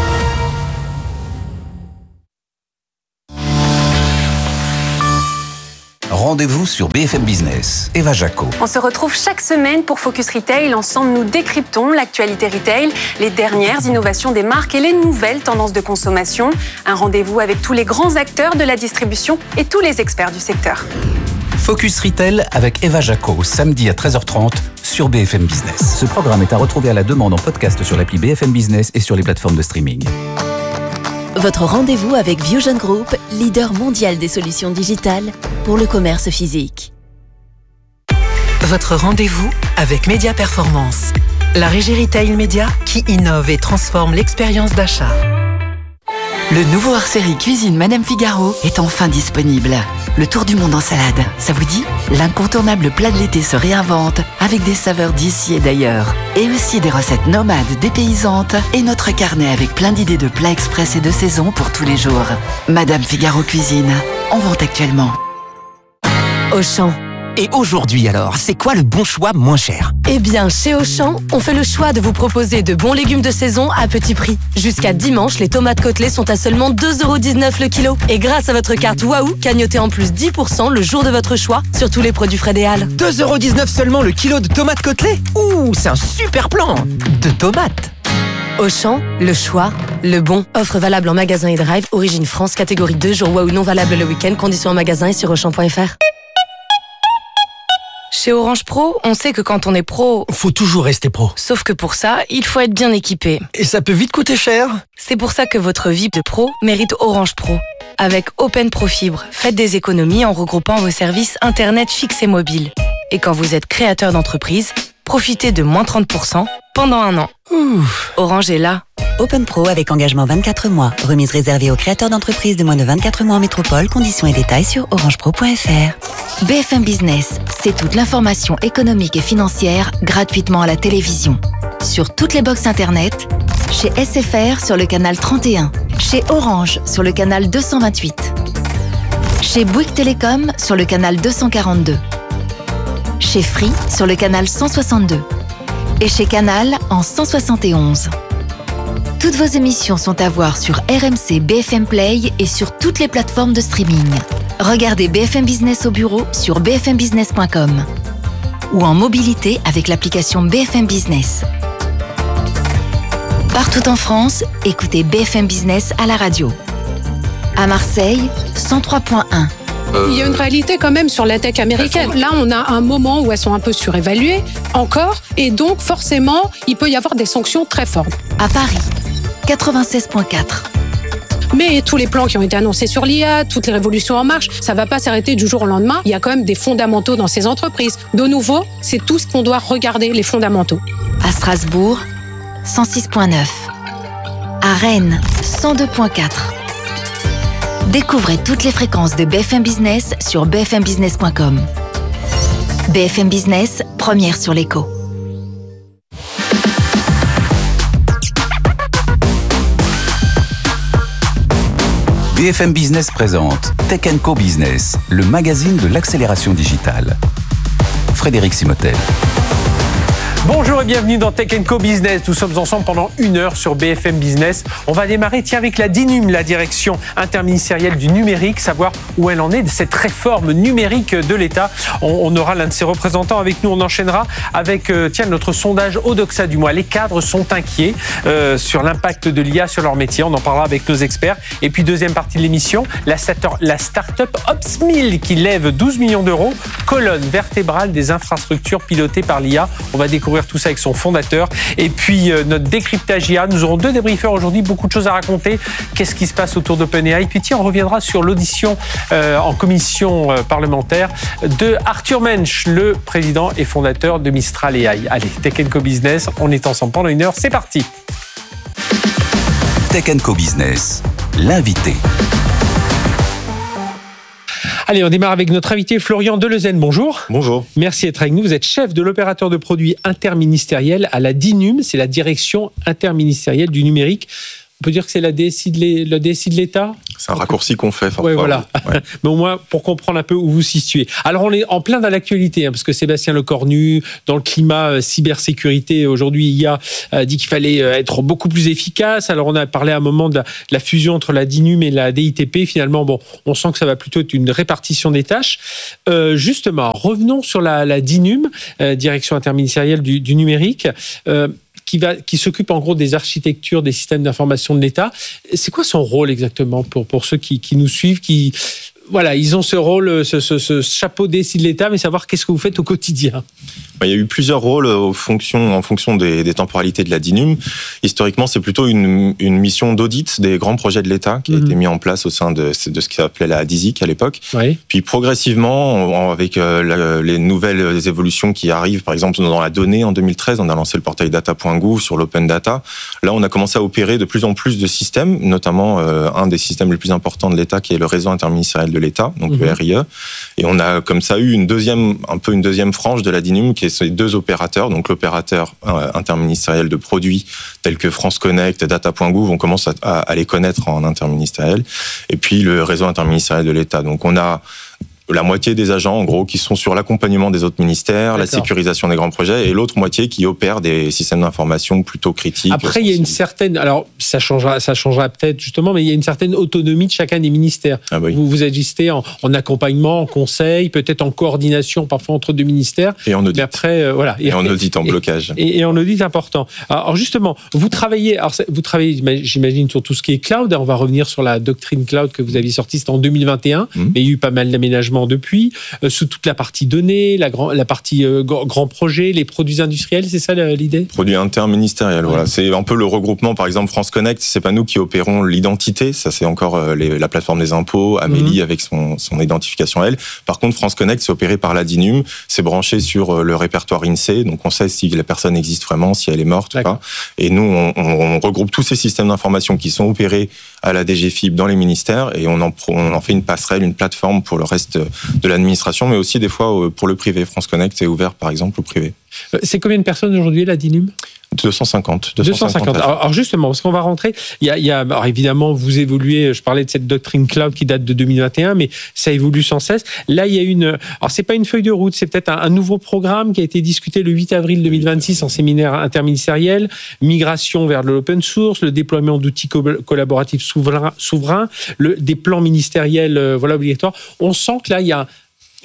Rendez-vous sur BFM Business. Eva Jaco. On se retrouve chaque semaine pour Focus Retail. Ensemble, nous décryptons l'actualité retail, les dernières innovations des marques et les nouvelles tendances de consommation. Un rendez-vous avec tous les grands acteurs de la distribution et tous les experts du secteur. Focus Retail avec Eva Jaco, samedi à 13h30 sur BFM Business. Ce programme est à retrouver à la demande en podcast sur l'appli BFM Business et sur les plateformes de streaming. Votre rendez-vous avec Vusion Group, leader mondial des solutions digitales pour le commerce physique. Votre rendez-vous avec Média Performance, la régie retail média qui innove et transforme l'expérience d'achat. Le nouveau hors-série Cuisine Madame Figaro est enfin disponible. Le tour du monde en salade, ça vous dit ? L'incontournable plat de l'été se réinvente avec des saveurs d'ici et d'ailleurs. Et aussi des recettes nomades dépaysantes et notre carnet avec plein d'idées de plats express et de saison pour tous les jours. Madame Figaro Cuisine, en vente actuellement. Auchan. Et aujourd'hui alors, c'est quoi le bon choix moins cher ? Eh bien, chez Auchan, on fait le choix de vous proposer de bons légumes de saison à petit prix. Jusqu'à dimanche, les tomates côtelées sont à seulement 2,19€ le kilo. Et grâce à votre carte Waouh, cagnotez en plus 10% le jour de votre choix sur tous les produits frais des Halles. 2,19€ seulement le kilo de tomates côtelées ? Ouh, c'est un super plan de tomates. Auchan, le choix, le bon. Offre valable en magasin et drive, origine France, catégorie 2, jour Waouh non valable le week-end, conditions en magasin et sur Auchan.fr. Chez Orange Pro, on sait que quand on est pro... Faut toujours rester pro. Sauf que pour ça, il faut être bien équipé. Et ça peut vite coûter cher. C'est pour ça que votre vie de pro mérite Orange Pro. Avec Open Pro Fibre, faites des économies en regroupant vos services Internet fixe et mobile. Et quand vous êtes créateur d'entreprise, profitez de moins 30% pendant 1 an. Orange est là. Open Pro avec engagement 24 mois. Remise réservée aux créateurs d'entreprises de moins de 24 mois en métropole. Conditions et détails sur orangepro.fr. BFM Business, c'est toute l'information économique et financière gratuitement à la télévision. Sur toutes les box internet, chez SFR sur le canal 31, chez Orange sur le canal 228, chez Bouygues Télécom sur le canal 242, chez Free sur le canal 162 et chez Canal en 171. Toutes vos émissions sont à voir sur RMC BFM Play et sur toutes les plateformes de streaming. Regardez BFM Business au bureau sur bfmbusiness.com ou en mobilité avec l'application BFM Business. Partout en France, écoutez BFM Business à la radio. À Marseille, 103.1. Il y a une réalité quand même sur la tech américaine. Là, on a un moment où elles sont un peu surévaluées, encore, et donc forcément, il peut y avoir des sanctions très fortes. À Paris, 96.4. Mais tous les plans qui ont été annoncés sur l'IA, toutes les révolutions en marche, ça ne va pas s'arrêter du jour au lendemain. Il y a quand même des fondamentaux dans ces entreprises. De nouveau, c'est tout ce qu'on doit regarder, les fondamentaux. À Strasbourg, 106.9. À Rennes, 102.4. Découvrez toutes les fréquences de BFM Business sur bfmbusiness.com. BFM Business, première sur l'écho. BFM Business présente Tech & Co Business, le magazine de l'accélération digitale. Frédéric Simotel. Bonjour et bienvenue dans Tech & Co Business. Nous sommes ensemble pendant 1 heure sur BFM Business. On va démarrer avec la DINUM, la direction interministérielle du numérique, savoir où elle en est de cette réforme numérique de l'État. On aura l'un de ses représentants avec nous. On enchaînera avec notre sondage Odoxa du mois. Les cadres sont inquiets sur l'impact de l'IA sur leur métier. On en parlera avec nos experts. Et puis deuxième partie de l'émission, la start-up Opsmill qui lève 12 millions d'euros, colonne vertébrale des infrastructures pilotées par l'IA. On va découvrir tout ça avec son fondateur. Et puis notre décryptage IA. Nous aurons 2 débriefeurs aujourd'hui, beaucoup de choses à raconter. Qu'est-ce qui se passe autour d'OpenAI? Puis tiens, on reviendra sur l'audition en commission parlementaire de Arthur Mensch, le président et fondateur de Mistral AI. Allez, Tech & Co Business, on est ensemble pendant 1 heure, c'est parti. Tech & Co Business, l'invité. Allez, on démarre avec notre invité Florian Delezen. Bonjour. Bonjour. Merci d'être avec nous. Vous êtes chef de l'opérateur de produits interministériel à la DINUM, c'est la direction interministérielle du numérique. On peut dire que c'est la DSI de l'État? C'est un raccourci qu'on fait. Oui, voilà. Ouais. Mais au moins, pour comprendre un peu où vous situez. Alors, on est en plein dans l'actualité, parce que Sébastien Lecornu, dans le climat cybersécurité, aujourd'hui, il a dit qu'il fallait être beaucoup plus efficace. Alors, on a parlé à un moment de la fusion entre la DINUM et la DITP. Finalement, bon, on sent que ça va plutôt être une répartition des tâches. Justement, revenons sur la DINUM, direction interministérielle du numérique. Qui s'occupe en gros des architectures, des systèmes d'information de l'État. C'est quoi son rôle exactement pour ceux qui nous suivent, voilà, ils ont ce rôle, ce chapeau DSI de l'État, mais savoir qu'est-ce que vous faites au quotidien? Il y a eu plusieurs rôles en fonction des temporalités de la DINUM. Historiquement, c'est plutôt une mission d'audit des grands projets de l'État qui a été mis en place au sein de ce qui s'appelait la DISIC à l'époque. Oui. Puis progressivement, avec les nouvelles évolutions qui arrivent, par exemple dans la donnée, en 2013, on a lancé le portail data.gouv sur l'open data. Là, on a commencé à opérer de plus en plus de systèmes, notamment un des systèmes les plus importants de l'État qui est le réseau interministériel de l'État, donc le RIE. Et on a comme ça eu une deuxième frange de la DINUM qui est ces 2 opérateurs, donc l'opérateur interministériel de produits tels que France Connect, Data.gouv, on commence à les connaître en interministériel, et puis le réseau interministériel de l'État. Donc on a la moitié des agents, en gros, qui sont sur l'accompagnement des autres ministères, la sécurisation des grands projets, et l'autre moitié qui opère des systèmes d'information plutôt critiques. Après, il y a une certaine... Alors, ça changera peut-être, justement, mais il y a une certaine autonomie de chacun des ministères. Ah oui. Vous agissez en accompagnement, en conseil, peut-être en coordination, parfois entre 2 ministères. Et en audit. Mais après, voilà. Et en audit, en blocage. Et en audit important. Alors, justement, vous travaillez, j'imagine, sur tout ce qui est cloud. On va revenir sur la doctrine cloud que vous aviez sortie, c'était en 2021. Mais il y a eu pas mal d'aménagements depuis, sous toute la partie données, la partie grand projet, les produits industriels, c'est ça l'idée? Produits interministériels, voilà. C'est un peu le regroupement, par exemple France Connect, c'est pas nous qui opérons l'identité, ça c'est encore la plateforme des impôts, Amélie avec son identification elle. Par contre, France Connect, c'est opéré par la DINUM, c'est branché sur le répertoire INSEE, donc on sait si la personne existe vraiment, si elle est morte ou pas. Et nous, on regroupe tous ces systèmes d'information qui sont opérés à la DGFiP dans les ministères et on en fait une passerelle, une plateforme pour le reste de l'administration, mais aussi des fois pour le privé. France Connect est ouvert par exemple au privé. C'est combien de personnes aujourd'hui la DINUM? 250. Alors justement, parce qu'on va rentrer, alors évidemment, vous évoluez, je parlais de cette doctrine cloud qui date de 2021, mais ça évolue sans cesse. Là, il y a alors c'est pas une feuille de route, c'est peut-être un nouveau programme qui a été discuté le 8 avril 2026 en séminaire interministériel, migration vers l'open source, le déploiement d'outils collaboratifs souverains, des plans ministériels obligatoires. On sent que là, il y a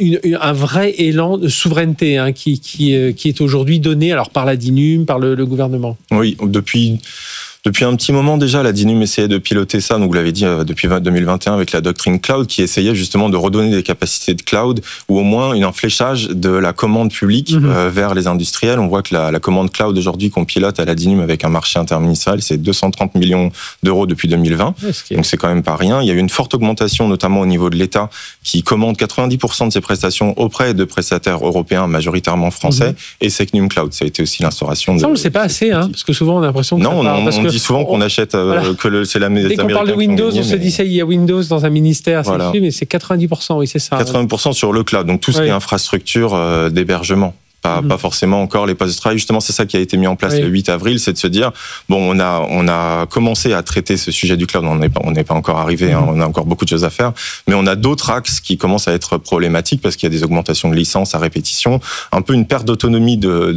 un vrai élan de souveraineté qui est aujourd'hui donné alors par la DINUM, par le gouvernement. Oui, depuis un petit moment déjà, la DINUM essayait de piloter ça, donc vous l'avez dit, depuis 2021 avec la doctrine cloud, qui essayait justement de redonner des capacités de cloud, ou au moins un fléchage de la commande publique vers les industriels. On voit que la commande cloud aujourd'hui qu'on pilote à la DINUM avec un marché interministériel, c'est 230 millions d'euros depuis 2020, donc c'est quand même pas rien. Il y a eu une forte augmentation, notamment au niveau de l'État, qui commande 90% de ses prestations auprès de prestataires européens, majoritairement français, et Secnum Cloud. Ça a été aussi l'instauration de... Ça, on ne le sait pas assez, parce que souvent on a l'impression que on dit souvent qu'on achète c'est la Dès qu'on parle de Windows, on se dit ça, il y a Windows dans un ministère, mais c'est 90%, oui, c'est ça. 80% sur le cloud, donc tout ce qui est infrastructure d'hébergement. Pas forcément encore les postes de travail. Justement, c'est ça qui a été mis en place le 8 avril, c'est de se dire, bon, on a commencé à traiter ce sujet du cloud, on n'est pas encore arrivé, on a encore beaucoup de choses à faire, mais on a d'autres axes qui commencent à être problématiques parce qu'il y a des augmentations de licences à répétition, un peu une perte d'autonomie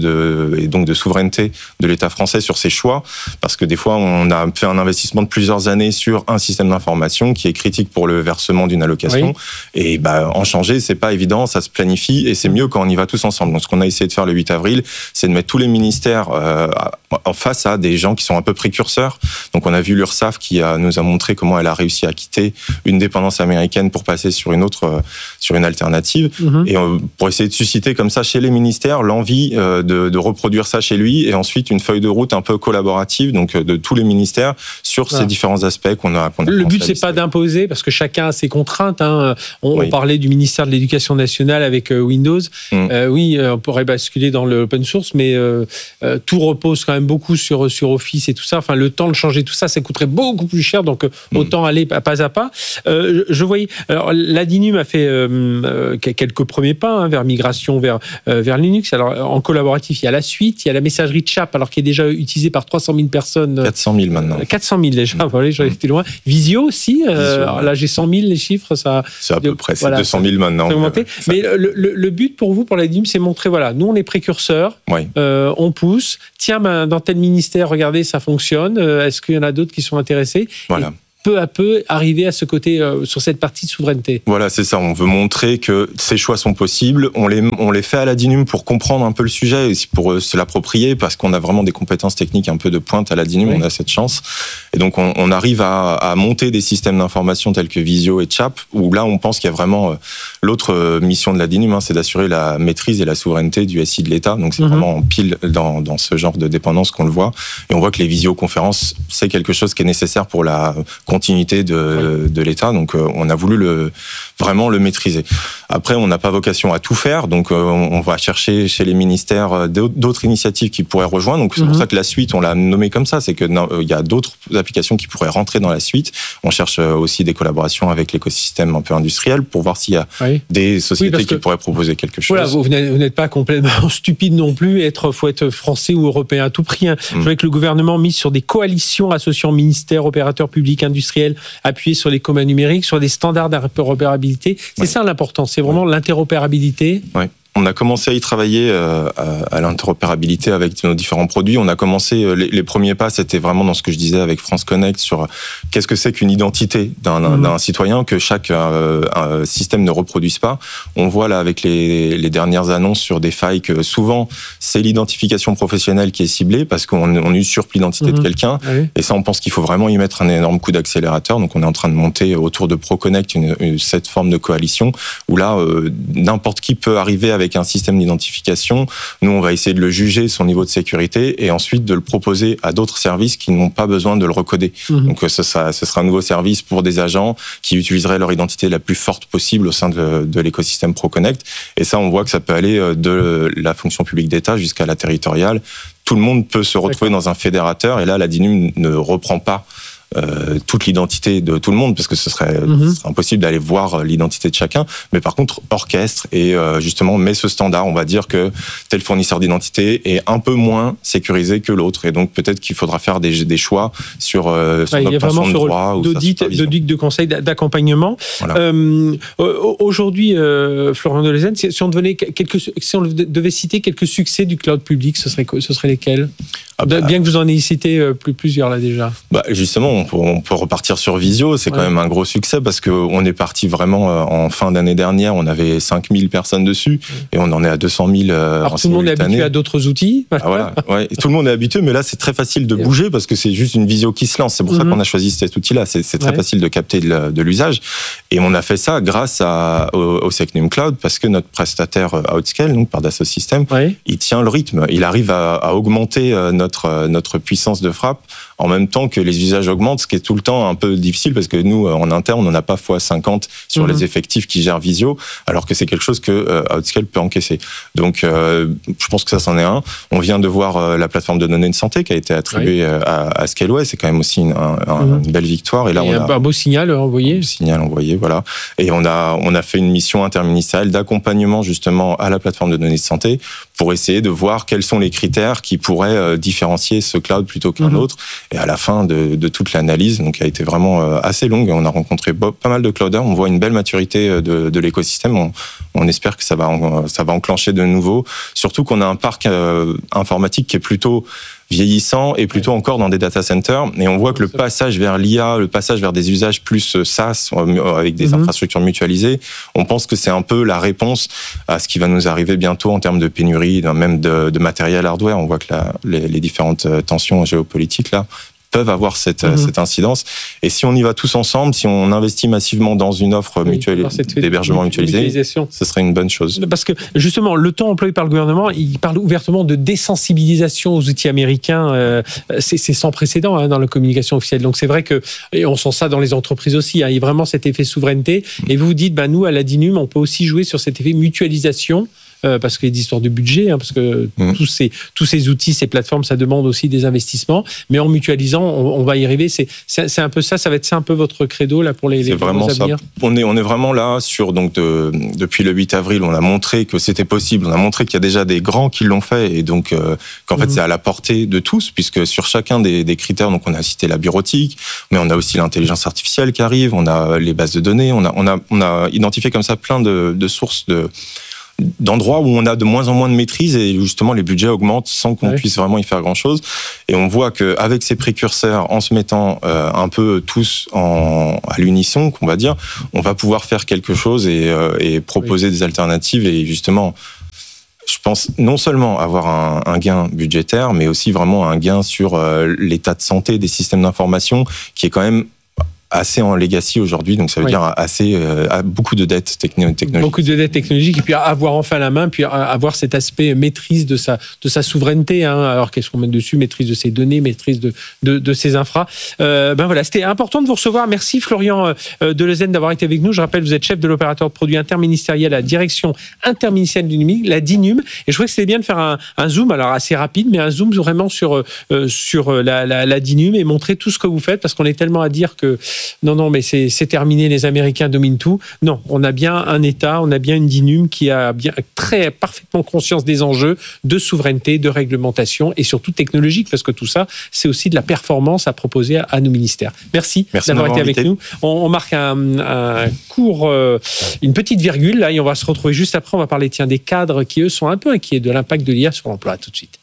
et donc de souveraineté de l'État français sur ses choix, parce que des fois, on a fait un investissement de plusieurs années sur un système d'information qui est critique pour le versement d'une allocation, et en changer, c'est pas évident, ça se planifie, et c'est mieux quand on y va tous ensemble. Donc, ce qu'on a essayé de faire le 8 avril, c'est de mettre tous les ministères en face à des gens qui sont un peu précurseurs. Donc on a vu l'URSSAF qui nous a montré comment elle a réussi à quitter une dépendance américaine pour passer sur une autre, sur une alternative, et pour essayer de susciter comme ça chez les ministères l'envie de reproduire ça chez lui, et ensuite une feuille de route un peu collaborative, donc de tous les ministères sur ces différents aspects qu'on a. Le but c'est pas d'imposer, parce que chacun a ses contraintes. On parlait du ministère de l'Éducation nationale avec Windows. Oui, on pourrait basculer dans l'open source, mais tout repose quand même beaucoup sur Office et tout ça. Enfin, le temps de changer tout ça, ça coûterait beaucoup plus cher, donc autant aller pas à pas. Je voyais, alors la DINUM a fait quelques premiers pas vers migration vers Linux. Alors en collaboratif, il y a la suite, il y a la messagerie Chap, alors qui est déjà utilisée par 300 000 personnes. 400 000 maintenant. 400 000 déjà, voilà, j'en été loin. Visio aussi, là j'ai 100 000 les chiffres. C'est à peu près, c'est 200 000 maintenant. Mais le but pour vous, pour la DINUM, c'est montrer, voilà, nous on est précurseurs, on pousse, tiens, dans tel ministère, regardez, ça fonctionne, est-ce qu'il y en a d'autres qui sont intéressés? Voilà. Peu à peu arriver à ce côté, sur cette partie de souveraineté. Voilà, c'est ça. On veut montrer que ces choix sont possibles. On les fait à la DINUM pour comprendre un peu le sujet et pour se l'approprier, parce qu'on a vraiment des compétences techniques un peu de pointe à la DINUM. On a cette chance. Et donc, on arrive à monter des systèmes d'information tels que Visio et Chap, où là, on pense qu'il y a vraiment l'autre mission de la DINUM, c'est d'assurer la maîtrise et la souveraineté du SI de l'État. Donc, c'est vraiment pile dans ce genre de dépendance qu'on le voit. Et on voit que les visioconférences, c'est quelque chose qui est nécessaire pour la continuité de l'État, donc on a voulu vraiment le maîtriser. Après, on n'a pas vocation à tout faire, donc on va chercher chez les ministères d'autres initiatives qui pourraient rejoindre. Donc c'est pour ça que la suite, on l'a nommée comme ça, c'est que il y a d'autres applications qui pourraient rentrer dans la suite. On cherche aussi des collaborations avec l'écosystème un peu industriel pour voir s'il y a des sociétés qui pourraient proposer quelque chose. Voilà, vous n'êtes pas complètement stupide non plus. Faut être français ou européen à tout prix. Je vois que le gouvernement mise sur des coalitions associant ministères, opérateurs publics, industriels, appuyés sur les communs numériques, sur des standards d'interopérabilité. C'est ça l'important, c'est vraiment l'interopérabilité. Oui. On a commencé à y travailler à l'interopérabilité avec nos différents produits. On a commencé, les premiers pas, c'était vraiment dans ce que je disais avec France Connect sur qu'est-ce que c'est qu'une identité d'un citoyen que chaque système ne reproduise pas. On voit là avec les dernières annonces sur des failles que souvent c'est l'identification professionnelle qui est ciblée parce qu'on usurpe l'identité de quelqu'un. Et ça, on pense qu'il faut vraiment y mettre un énorme coup d'accélérateur. Donc on est en train de monter autour de ProConnect cette forme de coalition où là, n'importe qui peut arriver avec un système d'identification. Nous, on va essayer de le juger, son niveau de sécurité, et ensuite de le proposer à d'autres services qui n'ont pas besoin de le recoder. Donc, ce sera un nouveau service pour des agents qui utiliseraient leur identité la plus forte possible au sein de l'écosystème ProConnect. Et ça, on voit que ça peut aller de la fonction publique d'État jusqu'à la territoriale. Tout le monde peut se retrouver dans un fédérateur, et là, la DINUM ne reprend pas toute l'identité de tout le monde, parce que ce serait impossible d'aller voir l'identité de chacun, mais par contre orchestre et justement met ce standard. On va dire que tel fournisseur d'identité est un peu moins sécurisé que l'autre, et donc peut-être qu'il faudra faire des choix sur l'obtention de droits ou d'audit, de conseil, d'accompagnement. Voilà. Aujourd'hui, Florian Delezen, si on devait citer quelques succès du cloud public, ce serait lesquels? Bien que vous en ayez cité plusieurs là déjà. Justement, on peut repartir sur Visio, c'est quand même un gros succès parce qu'on est parti vraiment en fin d'année dernière, on avait 5000 personnes dessus et on en est à 200 000 Alors tout le monde est habitué à d'autres outils. Voilà, et tout le monde est habitué, mais là c'est très facile de bouger parce que c'est juste une Visio qui se lance. C'est pour ça qu'on a choisi cet outil-là. C'est très facile de capter de l'usage. Et on a fait ça grâce au Secnum Cloud parce que notre prestataire Outscale, donc par Dassault Systèmes, il tient le rythme. Il arrive à augmenter notre notre puissance de frappe, en même temps que les usages augmentent, ce qui est tout le temps un peu difficile parce que nous, en interne, on n'a pas x50 sur les effectifs qui gèrent Visio, alors que c'est quelque chose que Outscale peut encaisser. Donc, je pense que ça, c'en est un. On vient de voir la plateforme de données de santé qui a été attribuée à Scaleway. C'est quand même aussi une belle victoire. Et là, on a un beau signal envoyé. Voilà. Et on a fait une mission interministérielle d'accompagnement justement à la plateforme de données de santé pour essayer de voir quels sont les critères qui pourraient différencier ce cloud plutôt qu'un autre. Et à la fin de toute l'analyse, donc qui a été vraiment assez longue, on a rencontré pas mal de clouders. On voit une belle maturité de l'écosystème. On espère que ça va enclencher de nouveau. Surtout qu'on a un parc informatique qui est plutôt vieillissant et plutôt encore dans des data centers. Et on voit que le passage vers l'IA, le passage vers des usages plus SaaS, avec des infrastructures mutualisées, on pense que c'est un peu la réponse à ce qui va nous arriver bientôt en termes de pénurie, même de matériel hardware. On voit que les différentes tensions géopolitiques là peuvent avoir cette incidence. Et si on y va tous ensemble, si on investit massivement dans une offre d'hébergement mutualisé, ce serait une bonne chose. Parce que justement, le ton employé par le gouvernement, il parle ouvertement de désensibilisation aux outils américains. C'est sans précédent dans la communication officielle. Donc c'est vrai que, et on sent ça dans les entreprises aussi, il y a vraiment cet effet souveraineté. Et vous dites, nous, à la DINUM, on peut aussi jouer sur cet effet mutualisation. Parce qu'il y a des histoires de budget, parce que tous ces outils, ces plateformes, ça demande aussi des investissements. Mais en mutualisant, on va y arriver. C'est un peu ça va être ça un peu votre credo là pour les vraiment à venir. On est vraiment là sur depuis le 8 avril, on a montré que c'était possible. On a montré qu'il y a déjà des grands qui l'ont fait et donc qu'en fait c'est à la portée de tous, puisque sur chacun des critères, donc on a cité la bureautique, mais on a aussi l'intelligence artificielle qui arrive, on a les bases de données, on a identifié comme ça plein de sources d'endroits où on a de moins en moins de maîtrise et justement les budgets augmentent sans qu'on puisse vraiment y faire grand-chose. Et on voit qu'avec ces précurseurs, en se mettant un peu tous à l'unisson, qu'on va dire, on va pouvoir faire quelque chose et proposer des alternatives et justement, je pense non seulement avoir un gain budgétaire, mais aussi vraiment un gain sur l'état de santé des systèmes d'information qui est quand même assez en legacy aujourd'hui, donc ça veut dire beaucoup de dettes technologiques. Beaucoup de dettes technologiques, et puis avoir enfin la main, puis avoir cet aspect maîtrise de sa souveraineté. Alors qu'est-ce qu'on met dessus? Maîtrise de ses données, maîtrise de ses infras. Voilà, c'était important de vous recevoir. Merci Florian Deleuzen d'avoir été avec nous. Je rappelle, vous êtes chef de l'opérateur de produits interministériel à la direction interministérielle du numérique, la DINUM. Et je trouvais que c'était bien de faire un zoom, alors assez rapide, mais un zoom vraiment sur la DINUM et montrer tout ce que vous faites, parce qu'on est tellement à dire que non, mais c'est terminé, les Américains dominent tout. Non, on a bien un État, on a bien une DINUM qui a bien parfaitement conscience des enjeux de souveraineté, de réglementation et surtout technologique, parce que tout ça, c'est aussi de la performance à proposer à nos ministères. Merci d'avoir été avec nous. On marque un court, une petite virgule là, et on va se retrouver juste après. On va parler des cadres qui, eux, sont un peu inquiets de l'impact de l'IA sur l'emploi. À tout de suite.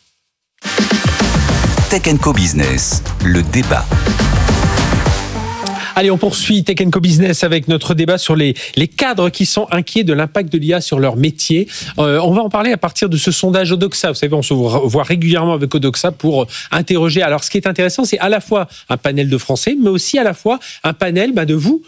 Tech & Co Business, le débat. Allez, on poursuit Tech & Co Business avec notre débat sur les cadres qui sont inquiets de l'impact de l'IA sur leur métier. On va en parler à partir de ce sondage Odoxa. Vous savez, on se voit régulièrement avec Odoxa pour interroger. Alors, ce qui est intéressant, c'est à la fois un panel de Français, mais aussi à la fois un panel de vous,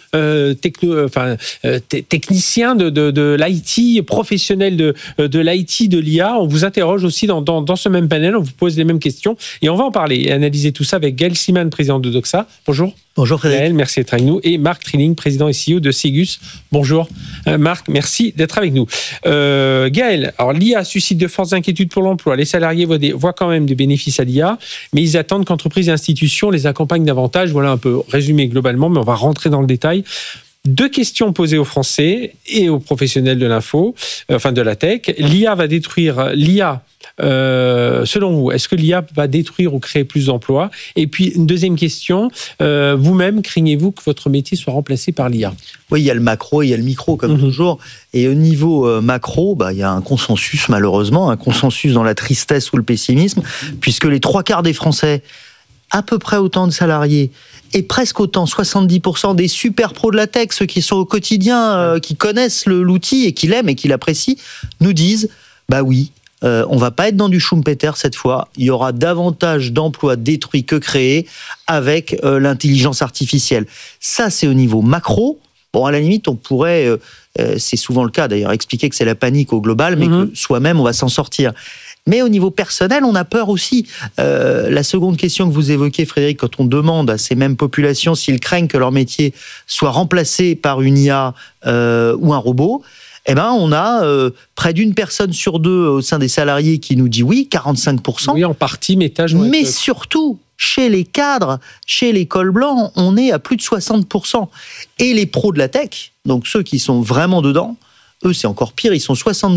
techniciens de l'IT, professionnels de l'IT, de l'IA. On vous interroge aussi dans ce même panel, on vous pose les mêmes questions et on va en parler et analyser tout ça avec Gaël Siman, président d'Odoxa. Bonjour. Bonjour Frédéric. Gaël, merci d'être avec nous. Et Marc Trilling, président et CEO de Sigus. Bonjour. Marc, merci d'être avec nous. Gaël, alors l'IA suscite de fortes inquiétudes pour l'emploi. Les salariés voient quand même des bénéfices à l'IA, mais ils attendent qu'entreprises et institutions les accompagnent davantage. Voilà un peu résumé globalement, mais on va rentrer dans le détail. Deux questions posées aux Français et aux professionnels de l'info, de la tech. L'IA va détruire l'IA. Selon vous, est-ce que l'IA va détruire ou créer plus d'emplois? Et puis, une deuxième question, vous-même, craignez-vous que votre métier soit remplacé par l'IA? Oui, il y a le macro et il y a le micro, comme toujours. Et au niveau macro, il y a un consensus, malheureusement, un consensus dans la tristesse ou le pessimisme, puisque les 3/4 des Français, à peu près autant de salariés, et presque autant, 70% des super pros de la tech, ceux qui sont au quotidien, qui connaissent l'outil et qui l'aiment et qui l'apprécient, nous disent, oui, on va pas être dans du Schumpeter cette fois. Il y aura davantage d'emplois détruits que créés avec l'intelligence artificielle. Ça, c'est au niveau macro. Bon, à la limite, on pourrait, c'est souvent le cas d'ailleurs, expliquer que c'est la panique au global, mais que soi-même, on va s'en sortir. Mais au niveau personnel, on a peur aussi. La seconde question que vous évoquez, Frédéric, quand on demande à ces mêmes populations s'ils craignent que leur métier soit remplacé par une IA ou un robot, on a près d'une personne sur deux au sein des salariés qui nous dit oui, 45%. Oui, en partie, mais surtout, chez les cadres, chez les cols blancs, on est à plus de 60%. Et les pros de la tech, donc ceux qui sont vraiment dedans, eux, c'est encore pire, ils sont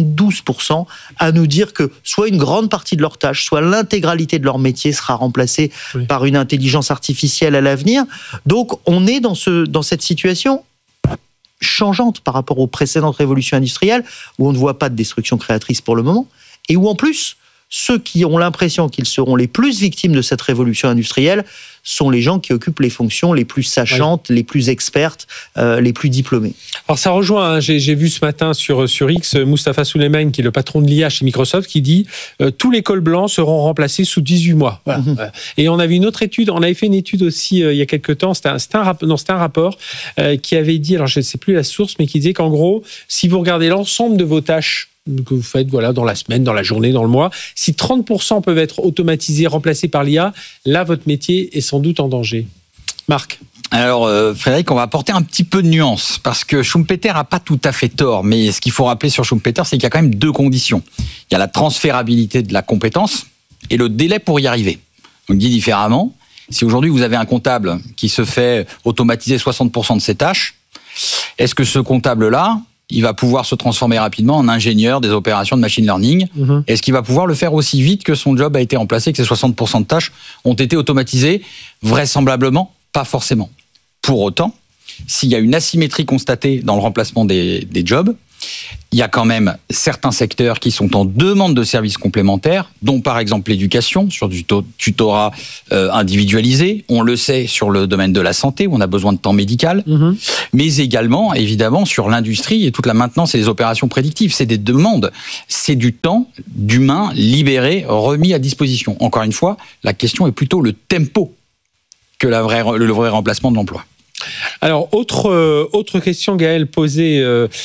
72% à nous dire que soit une grande partie de leur tâche, soit l'intégralité de leur métier sera remplacée par une intelligence artificielle à l'avenir. Donc, on est dans cette situation changeante par rapport aux précédentes révolutions industrielles, où on ne voit pas de destruction créatrice pour le moment, et où en plus, ceux qui ont l'impression qu'ils seront les plus victimes de cette révolution industrielle sont les gens qui occupent les fonctions les plus sachantes, les plus expertes, les plus diplômées. Alors ça rejoint, j'ai vu ce matin sur X, Mustapha Suleyman, qui est le patron de l'IA chez Microsoft, qui dit tous les cols blancs seront remplacés sous 18 mois. Voilà. Et on avait une autre étude, on avait fait une étude aussi il y a quelques temps, c'était un rapport qui avait dit, alors je ne sais plus la source, mais qui disait qu'en gros, si vous regardez l'ensemble de vos tâches que vous faites dans la semaine, dans la journée, dans le mois, si 30% peuvent être automatisés, remplacés par l'IA, là, votre métier est sans doute en danger. Marc ? Alors, Frédéric, on va apporter un petit peu de nuance, parce que Schumpeter n'a pas tout à fait tort, mais ce qu'il faut rappeler sur Schumpeter, c'est qu'il y a quand même deux conditions. Il y a la transférabilité de la compétence et le délai pour y arriver. Donc, dit différemment, si aujourd'hui vous avez un comptable qui se fait automatiser 60% de ses tâches, est-ce que ce comptable-là, il va pouvoir se transformer rapidement en ingénieur des opérations de machine learning. Est-ce qu'il va pouvoir le faire aussi vite que son job a été remplacé, que ces 60% de tâches ont été automatisées? Vraisemblablement, pas forcément. Pour autant, s'il y a une asymétrie constatée dans le remplacement des jobs, il y a quand même certains secteurs qui sont en demande de services complémentaires, dont par exemple l'éducation, sur du tutorat individualisé. On le sait sur le domaine de la santé, où on a besoin de temps médical. Mais également, évidemment, sur l'industrie et toute la maintenance et les opérations prédictives. C'est des demandes. C'est du temps d'humain libéré, remis à disposition. Encore une fois, la question est plutôt le tempo que le vrai remplacement de l'emploi. Alors, autre question, Gaël, posée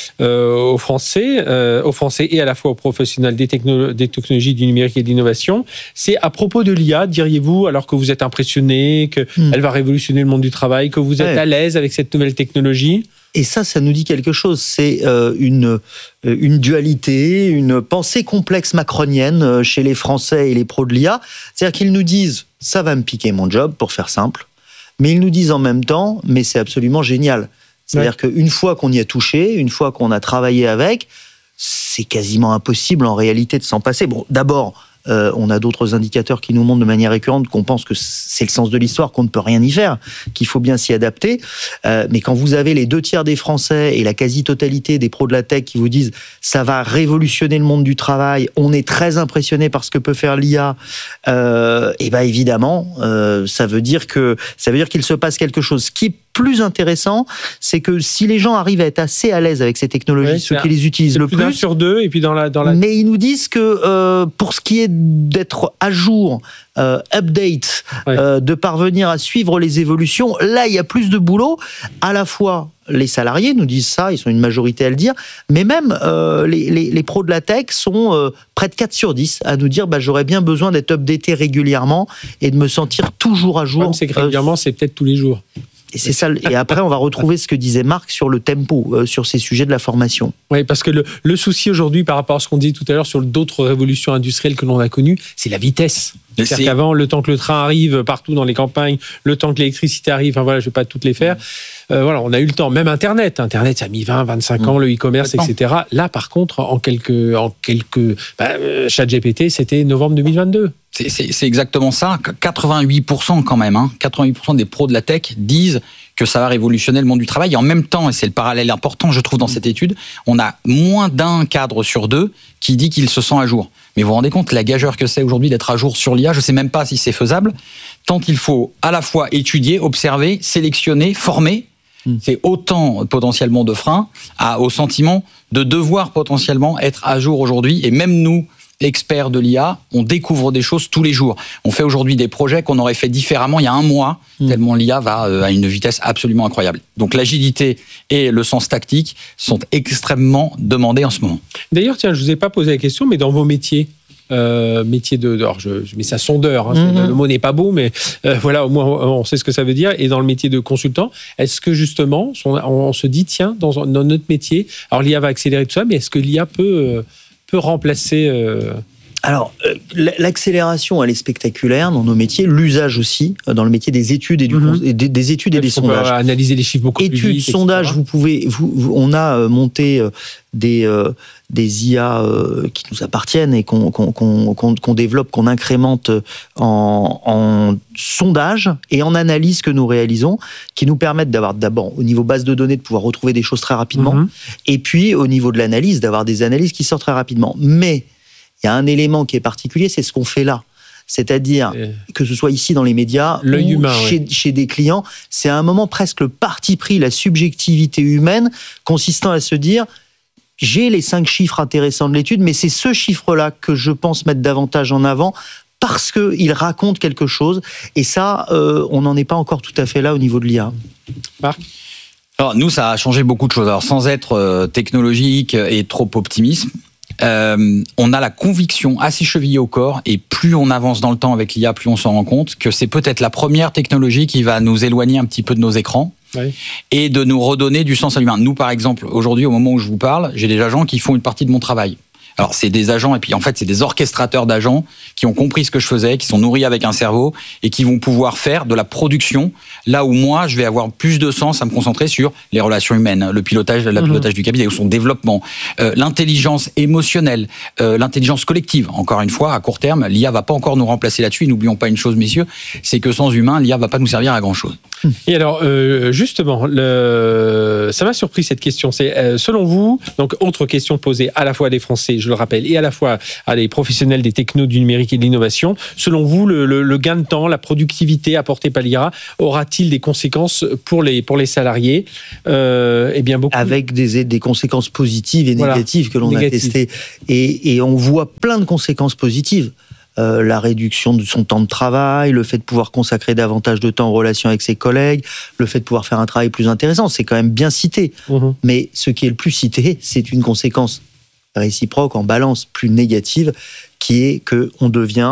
aux Français et à la fois aux professionnels des technologies, du numérique et de l'innovation, c'est à propos de l'IA, diriez-vous, alors que vous êtes impressionné, qu'elle va révolutionner le monde du travail, que vous êtes à l'aise avec cette nouvelle technologie? Et ça nous dit quelque chose. C'est une dualité, une pensée complexe macronienne chez les Français et les pros de l'IA. C'est-à-dire qu'ils nous disent « ça va me piquer mon job », pour faire simple. Mais ils nous disent en même temps, mais c'est absolument génial. C'est-à-dire qu'une fois qu'on y a touché, une fois qu'on a travaillé avec, c'est quasiment impossible en réalité de s'en passer. Bon, d'abord, on a d'autres indicateurs qui nous montrent de manière récurrente qu'on pense que c'est le sens de l'histoire, qu'on ne peut rien y faire, qu'il faut bien s'y adapter. Mais quand vous avez les 2/3 des Français et la quasi-totalité des pros de la tech qui vous disent « ça va révolutionner le monde du travail, on est très impressionné par ce que peut faire l'IA », et bien évidemment, ça veut dire qu'il se passe quelque chose. Ce qui est plus intéressant, c'est que si les gens arrivent à être assez à l'aise avec ces technologies, ceux qui les utilisent le plus, sur deux, et puis dans la... Mais ils nous disent que pour ce qui est d'être à jour, update, de parvenir à suivre les évolutions, là il y a plus de boulot. À la fois les salariés nous disent ça, ils sont une majorité à le dire, mais même les pros de la tech sont près de 4 sur 10 à nous dire j'aurais bien besoin d'être updaté régulièrement et de me sentir toujours à jour. Même c'est que régulièrement, c'est peut-être tous les jours. Et c'est ça. Et après, on va retrouver ce que disait Marc sur le tempo, sur ces sujets de la formation. Oui, parce que le souci aujourd'hui, par rapport à ce qu'on disait tout à l'heure sur d'autres révolutions industrielles que l'on a connues, c'est la vitesse. C'est-à-dire qu'avant, le temps que le train arrive partout dans les campagnes, le temps que l'électricité arrive, je ne vais pas toutes les faire. On a eu le temps. Même Internet, ça a mis 20, 25 ans, le e-commerce, etc. Là, par contre, ChatGPT, c'était novembre 2022. C'est exactement ça. 88% quand même, 88% des pros de la tech disent que ça va révolutionner le monde du travail. Et en même temps, et c'est le parallèle important, je trouve, dans cette étude, on a moins d'un cadre sur deux qui dit qu'il se sent à jour. Mais vous vous rendez compte la gageure que c'est aujourd'hui d'être à jour sur l'IA? Je ne sais même pas si c'est faisable, tant qu'il faut à la fois étudier, observer, sélectionner, former. C'est autant potentiellement de freins au sentiment de devoir potentiellement être à jour aujourd'hui. Et même nous, experts de l'IA, on découvre des choses tous les jours. On fait aujourd'hui des projets qu'on aurait fait différemment il y a un mois, tellement l'IA va à une vitesse absolument incroyable. Donc l'agilité et le sens tactique sont extrêmement demandés en ce moment. D'ailleurs, tiens, je ne vous ai pas posé la question, mais dans vos métiers, métier alors je mets ça sondeur, le mot n'est pas beau, mais voilà, au moins on sait ce que ça veut dire, et dans le métier de consultant, est-ce que justement, on se dit, tiens, dans notre métier, alors l'IA va accélérer tout ça, mais est-ce que l'IA peut remplacer... Alors, l'accélération, elle est spectaculaire dans nos métiers, l'usage aussi, dans le métier des études et des études et des sondages. On peut analyser les chiffres beaucoup plus vite. Études, sondages, on a monté des IA qui nous appartiennent et qu'on développe, qu'on incrémente en sondage et en analyse que nous réalisons, qui nous permettent d'avoir d'abord au niveau base de données de pouvoir retrouver des choses très rapidement, et puis au niveau de l'analyse d'avoir des analyses qui sortent très rapidement. Mais il y a un élément qui est particulier, c'est ce qu'on fait là. C'est-à-dire que ce soit ici dans les médias ou humain, chez des clients, c'est à un moment presque le parti pris, la subjectivité humaine, consistant à se dire j'ai les 5 chiffres intéressants de l'étude, mais c'est ce chiffre-là que je pense mettre davantage en avant parce qu'il raconte quelque chose. Et ça, on n'en est pas encore tout à fait là au niveau de l'IA. Marc ? Alors, nous, ça a changé beaucoup de choses. Alors, sans être technologique et trop optimiste, on a la conviction assez chevillée au corps, et plus on avance dans le temps avec l'IA, plus on s'en rend compte que c'est peut-être la première technologie qui va nous éloigner un petit peu de nos écrans et de nous redonner du sens à l'humain. Nous, par exemple, aujourd'hui, au moment où je vous parle, j'ai des agents qui font une partie de mon travail. Alors, c'est des agents, et puis en fait, c'est des orchestrateurs d'agents qui ont compris ce que je faisais, qui sont nourris avec un cerveau et qui vont pouvoir faire de la production, là où moi, je vais avoir plus de sens à me concentrer sur les relations humaines, le pilotage, pilotage du cabinet, ou son développement, l'intelligence émotionnelle, l'intelligence collective. Encore une fois, à court terme, l'IA va pas encore nous remplacer là-dessus. Et n'oublions pas une chose, messieurs, c'est que sans humain, l'IA va pas nous servir à grand-chose. Et alors, justement, ça m'a surpris cette question. C'est, selon vous, donc autre question posée à la fois à des Français, je le rappelle, et à la fois à des professionnels des technos, du numérique et de l'innovation. Selon vous, le gain de temps, la productivité apportée par l'IA aura-t-il des conséquences pour les salariés? Eh bien, beaucoup. Avec des conséquences positives et négatives que l'on a testées. Et on voit plein de conséquences positives. La réduction de son temps de travail, le fait de pouvoir consacrer davantage de temps en relation avec ses collègues, le fait de pouvoir faire un travail plus intéressant, c'est quand même bien cité. Mais ce qui est le plus cité, c'est une conséquence réciproque, en balance plus négative, qui est qu'on devient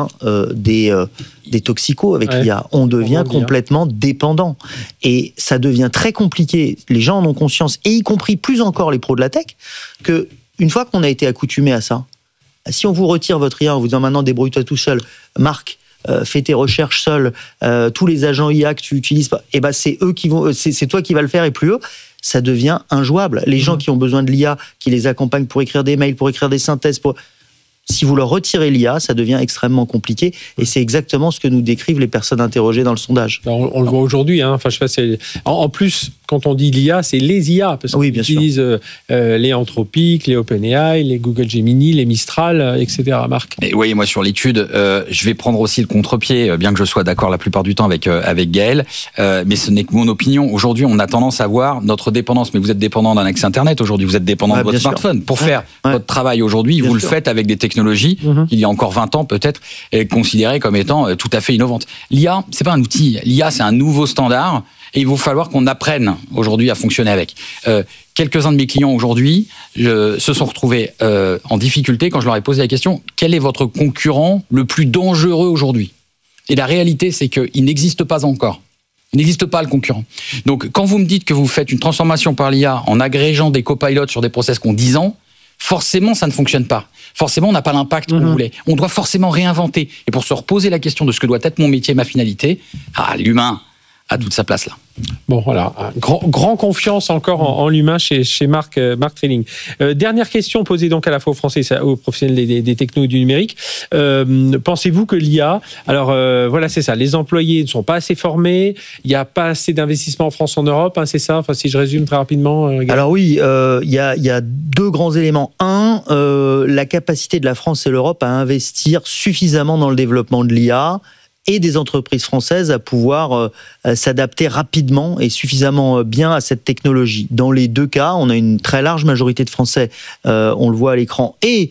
des toxicos avec l'IA. On devient complètement dépendant. Et ça devient très compliqué. Les gens en ont conscience, et y compris plus encore les pros de la tech, qu'une fois qu'on a été accoutumé à ça, si on vous retire votre IA en vous disant maintenant débrouille-toi tout seul, Marc, fais tes recherches seul, tous les agents IA que tu utilises pas, et ben c'est eux qui vont, c'est toi qui vas le faire et plus eux, ça devient injouable. Les gens qui ont besoin de l'IA, qui les accompagnent pour écrire des mails, pour écrire des synthèses, si vous leur retirez l'IA, ça devient extrêmement compliqué, et c'est exactement ce que nous décrivent les personnes interrogées dans le sondage. On le voit aujourd'hui, hein. Enfin, je sais pas, en plus, quand on dit l'IA, c'est les IA, parce qu'on utilise les Anthropic, les OpenAI, les Google Gemini, les Mistral, etc. Marc. Et oui, moi sur l'étude, je vais prendre aussi le contre-pied, bien que je sois d'accord la plupart du temps avec Gaël, mais ce n'est que mon opinion. Aujourd'hui, on a tendance à voir notre dépendance, mais vous êtes dépendant d'un accès Internet aujourd'hui, vous êtes dépendant de votre smartphone. Pour faire votre travail aujourd'hui, vous le faites avec des technologies il y a encore 20 ans peut-être, considérées comme étant tout à fait innovantes. L'IA, c'est pas un outil, l'IA c'est un nouveau standard, et il va falloir qu'on apprenne aujourd'hui à fonctionner avec. Quelques-uns de mes clients aujourd'hui se sont retrouvés en difficulté quand je leur ai posé la question « Quel est votre concurrent le plus dangereux aujourd'hui ?» Et la réalité, c'est qu'il n'existe pas encore. Il n'existe pas le concurrent. Donc, quand vous me dites que vous faites une transformation par l'IA en agrégeant des copilotes sur des process qui ont 10 ans, forcément, ça ne fonctionne pas. Forcément, on n'a pas l'impact qu'on voulait. On doit forcément réinventer. Et pour se reposer la question de ce que doit être mon métier, ma finalité, l'humain a toute sa place là. Bon, voilà, grand confiance encore en l'humain chez Marc Trilling. Dernière question posée donc à la fois aux Français et aux professionnels des technos et du numérique. Pensez-vous que l'IA, alors voilà, c'est ça, les employés ne sont pas assez formés, il n'y a pas assez d'investissement en France, en Europe, hein, c'est ça, enfin, si je résume très rapidement. Alors oui, il y a 2 grands éléments. Un, la capacité de la France et l'Europe à investir suffisamment dans le développement de l'IA, et des entreprises françaises à pouvoir s'adapter rapidement et suffisamment bien à cette technologie. Dans les 2 cas, on a une très large majorité de Français, on le voit à l'écran, et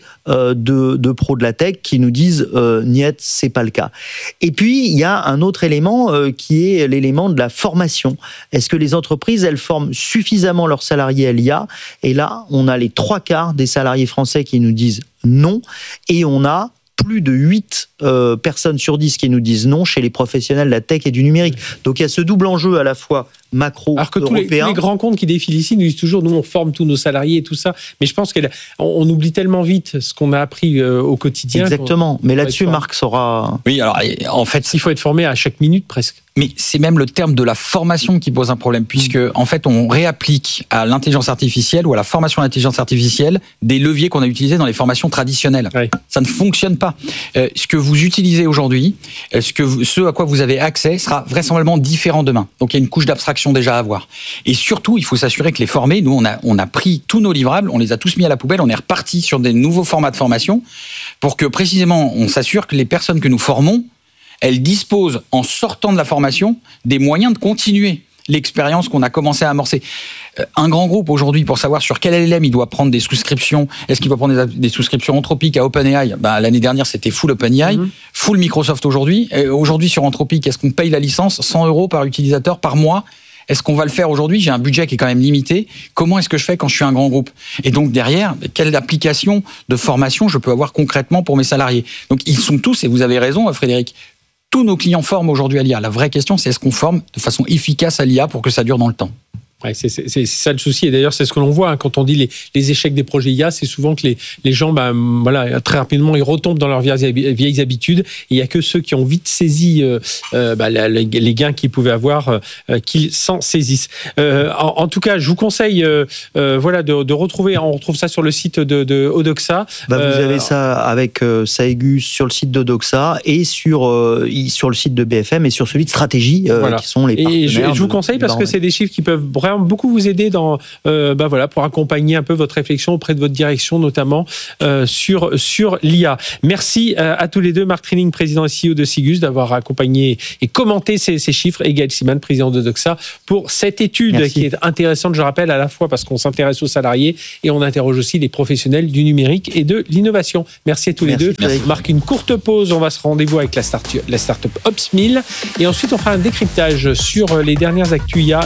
de pros de la tech qui nous disent niet, c'est pas le cas. Et puis, il y a un autre élément qui est l'élément de la formation. Est-ce que les entreprises, elles forment suffisamment leurs salariés à l'IA? Et là, on a les 3/4 des salariés français qui nous disent non, et on a plus de 8 personnes sur 10 qui nous disent non chez les professionnels de la tech et du numérique. Donc il y a ce double enjeu à la fois macro alors que européen. tous les grands comptes qui défilent ici nous disent toujours nous on forme tous nos salariés et tout ça, mais je pense qu'on oublie tellement vite ce qu'on a appris au quotidien. Exactement, mais là-dessus Marc saura... Oui, alors en fait... Il faut être formé à chaque minute presque. Mais c'est même le terme de la formation qui pose un problème, puisque en fait on réapplique à l'intelligence artificielle ou à la formation à l'intelligence artificielle des leviers qu'on a utilisés dans les formations traditionnelles. Oui. Ça ne fonctionne pas. Ce que vous utilisez aujourd'hui, ce à quoi vous avez accès sera vraisemblablement différent demain. Donc il y a une couche d'abstraction déjà à avoir. Et surtout, il faut s'assurer que les formés, nous on a pris tous nos livrables, on les a tous mis à la poubelle, on est reparti sur des nouveaux formats de formation pour que précisément on s'assure que les personnes que nous formons, elles disposent, en sortant de la formation, des moyens de continuer l'expérience qu'on a commencé à amorcer. Un grand groupe aujourd'hui, pour savoir sur quel LLM il doit prendre des souscriptions, est-ce qu'il doit prendre des souscriptions Anthropic à OpenAI ? L'année dernière, c'était full OpenAI, full Microsoft aujourd'hui. Aujourd'hui, sur Anthropic, est-ce qu'on paye la licence 100 € par utilisateur par mois ? Est-ce qu'on va le faire aujourd'hui ? J'ai un budget qui est quand même limité. Comment est-ce que je fais quand je suis un grand groupe ? Et donc derrière, quelle application de formation je peux avoir concrètement pour mes salariés ? Donc ils sont tous, et vous avez raison Frédéric, tous nos clients forment aujourd'hui à l'IA. La vraie question, c'est est-ce qu'on forme de façon efficace à l'IA pour que ça dure dans le temps ? Ouais, c'est ça le souci. Et d'ailleurs, c'est ce que l'on voit quand on dit les échecs des projets IA, c'est souvent que les gens, très rapidement, ils retombent dans leurs vieilles habitudes. Et il n'y a que ceux qui ont vite saisi les gains qu'ils pouvaient avoir, qu'ils s'en saisissent. En tout cas, je vous conseille de retrouver, on retrouve ça sur le site de Odoxa. Vous avez ça avec Saegus sur le site d'Odoxa et sur le site de BFM et sur celui de Stratégie, qui sont les partenaires. Et je vous conseille parce que c'est des chiffres qui peuvent vraiment beaucoup vous aider pour accompagner un peu votre réflexion auprès de votre direction, notamment sur l'IA. Merci à tous les deux, Marc Trilling, président et CEO de Saegus, d'avoir accompagné et commenté ces chiffres, et Gaël Siman, président de Doxa, pour cette étude qui est intéressante, je rappelle, à la fois parce qu'on s'intéresse aux salariés et on interroge aussi les professionnels du numérique et de l'innovation. Merci à tous les deux. On marque une courte pause, on va se rendez-vous avec la Startup Ops 1000 et ensuite on fera un décryptage sur les dernières actus IA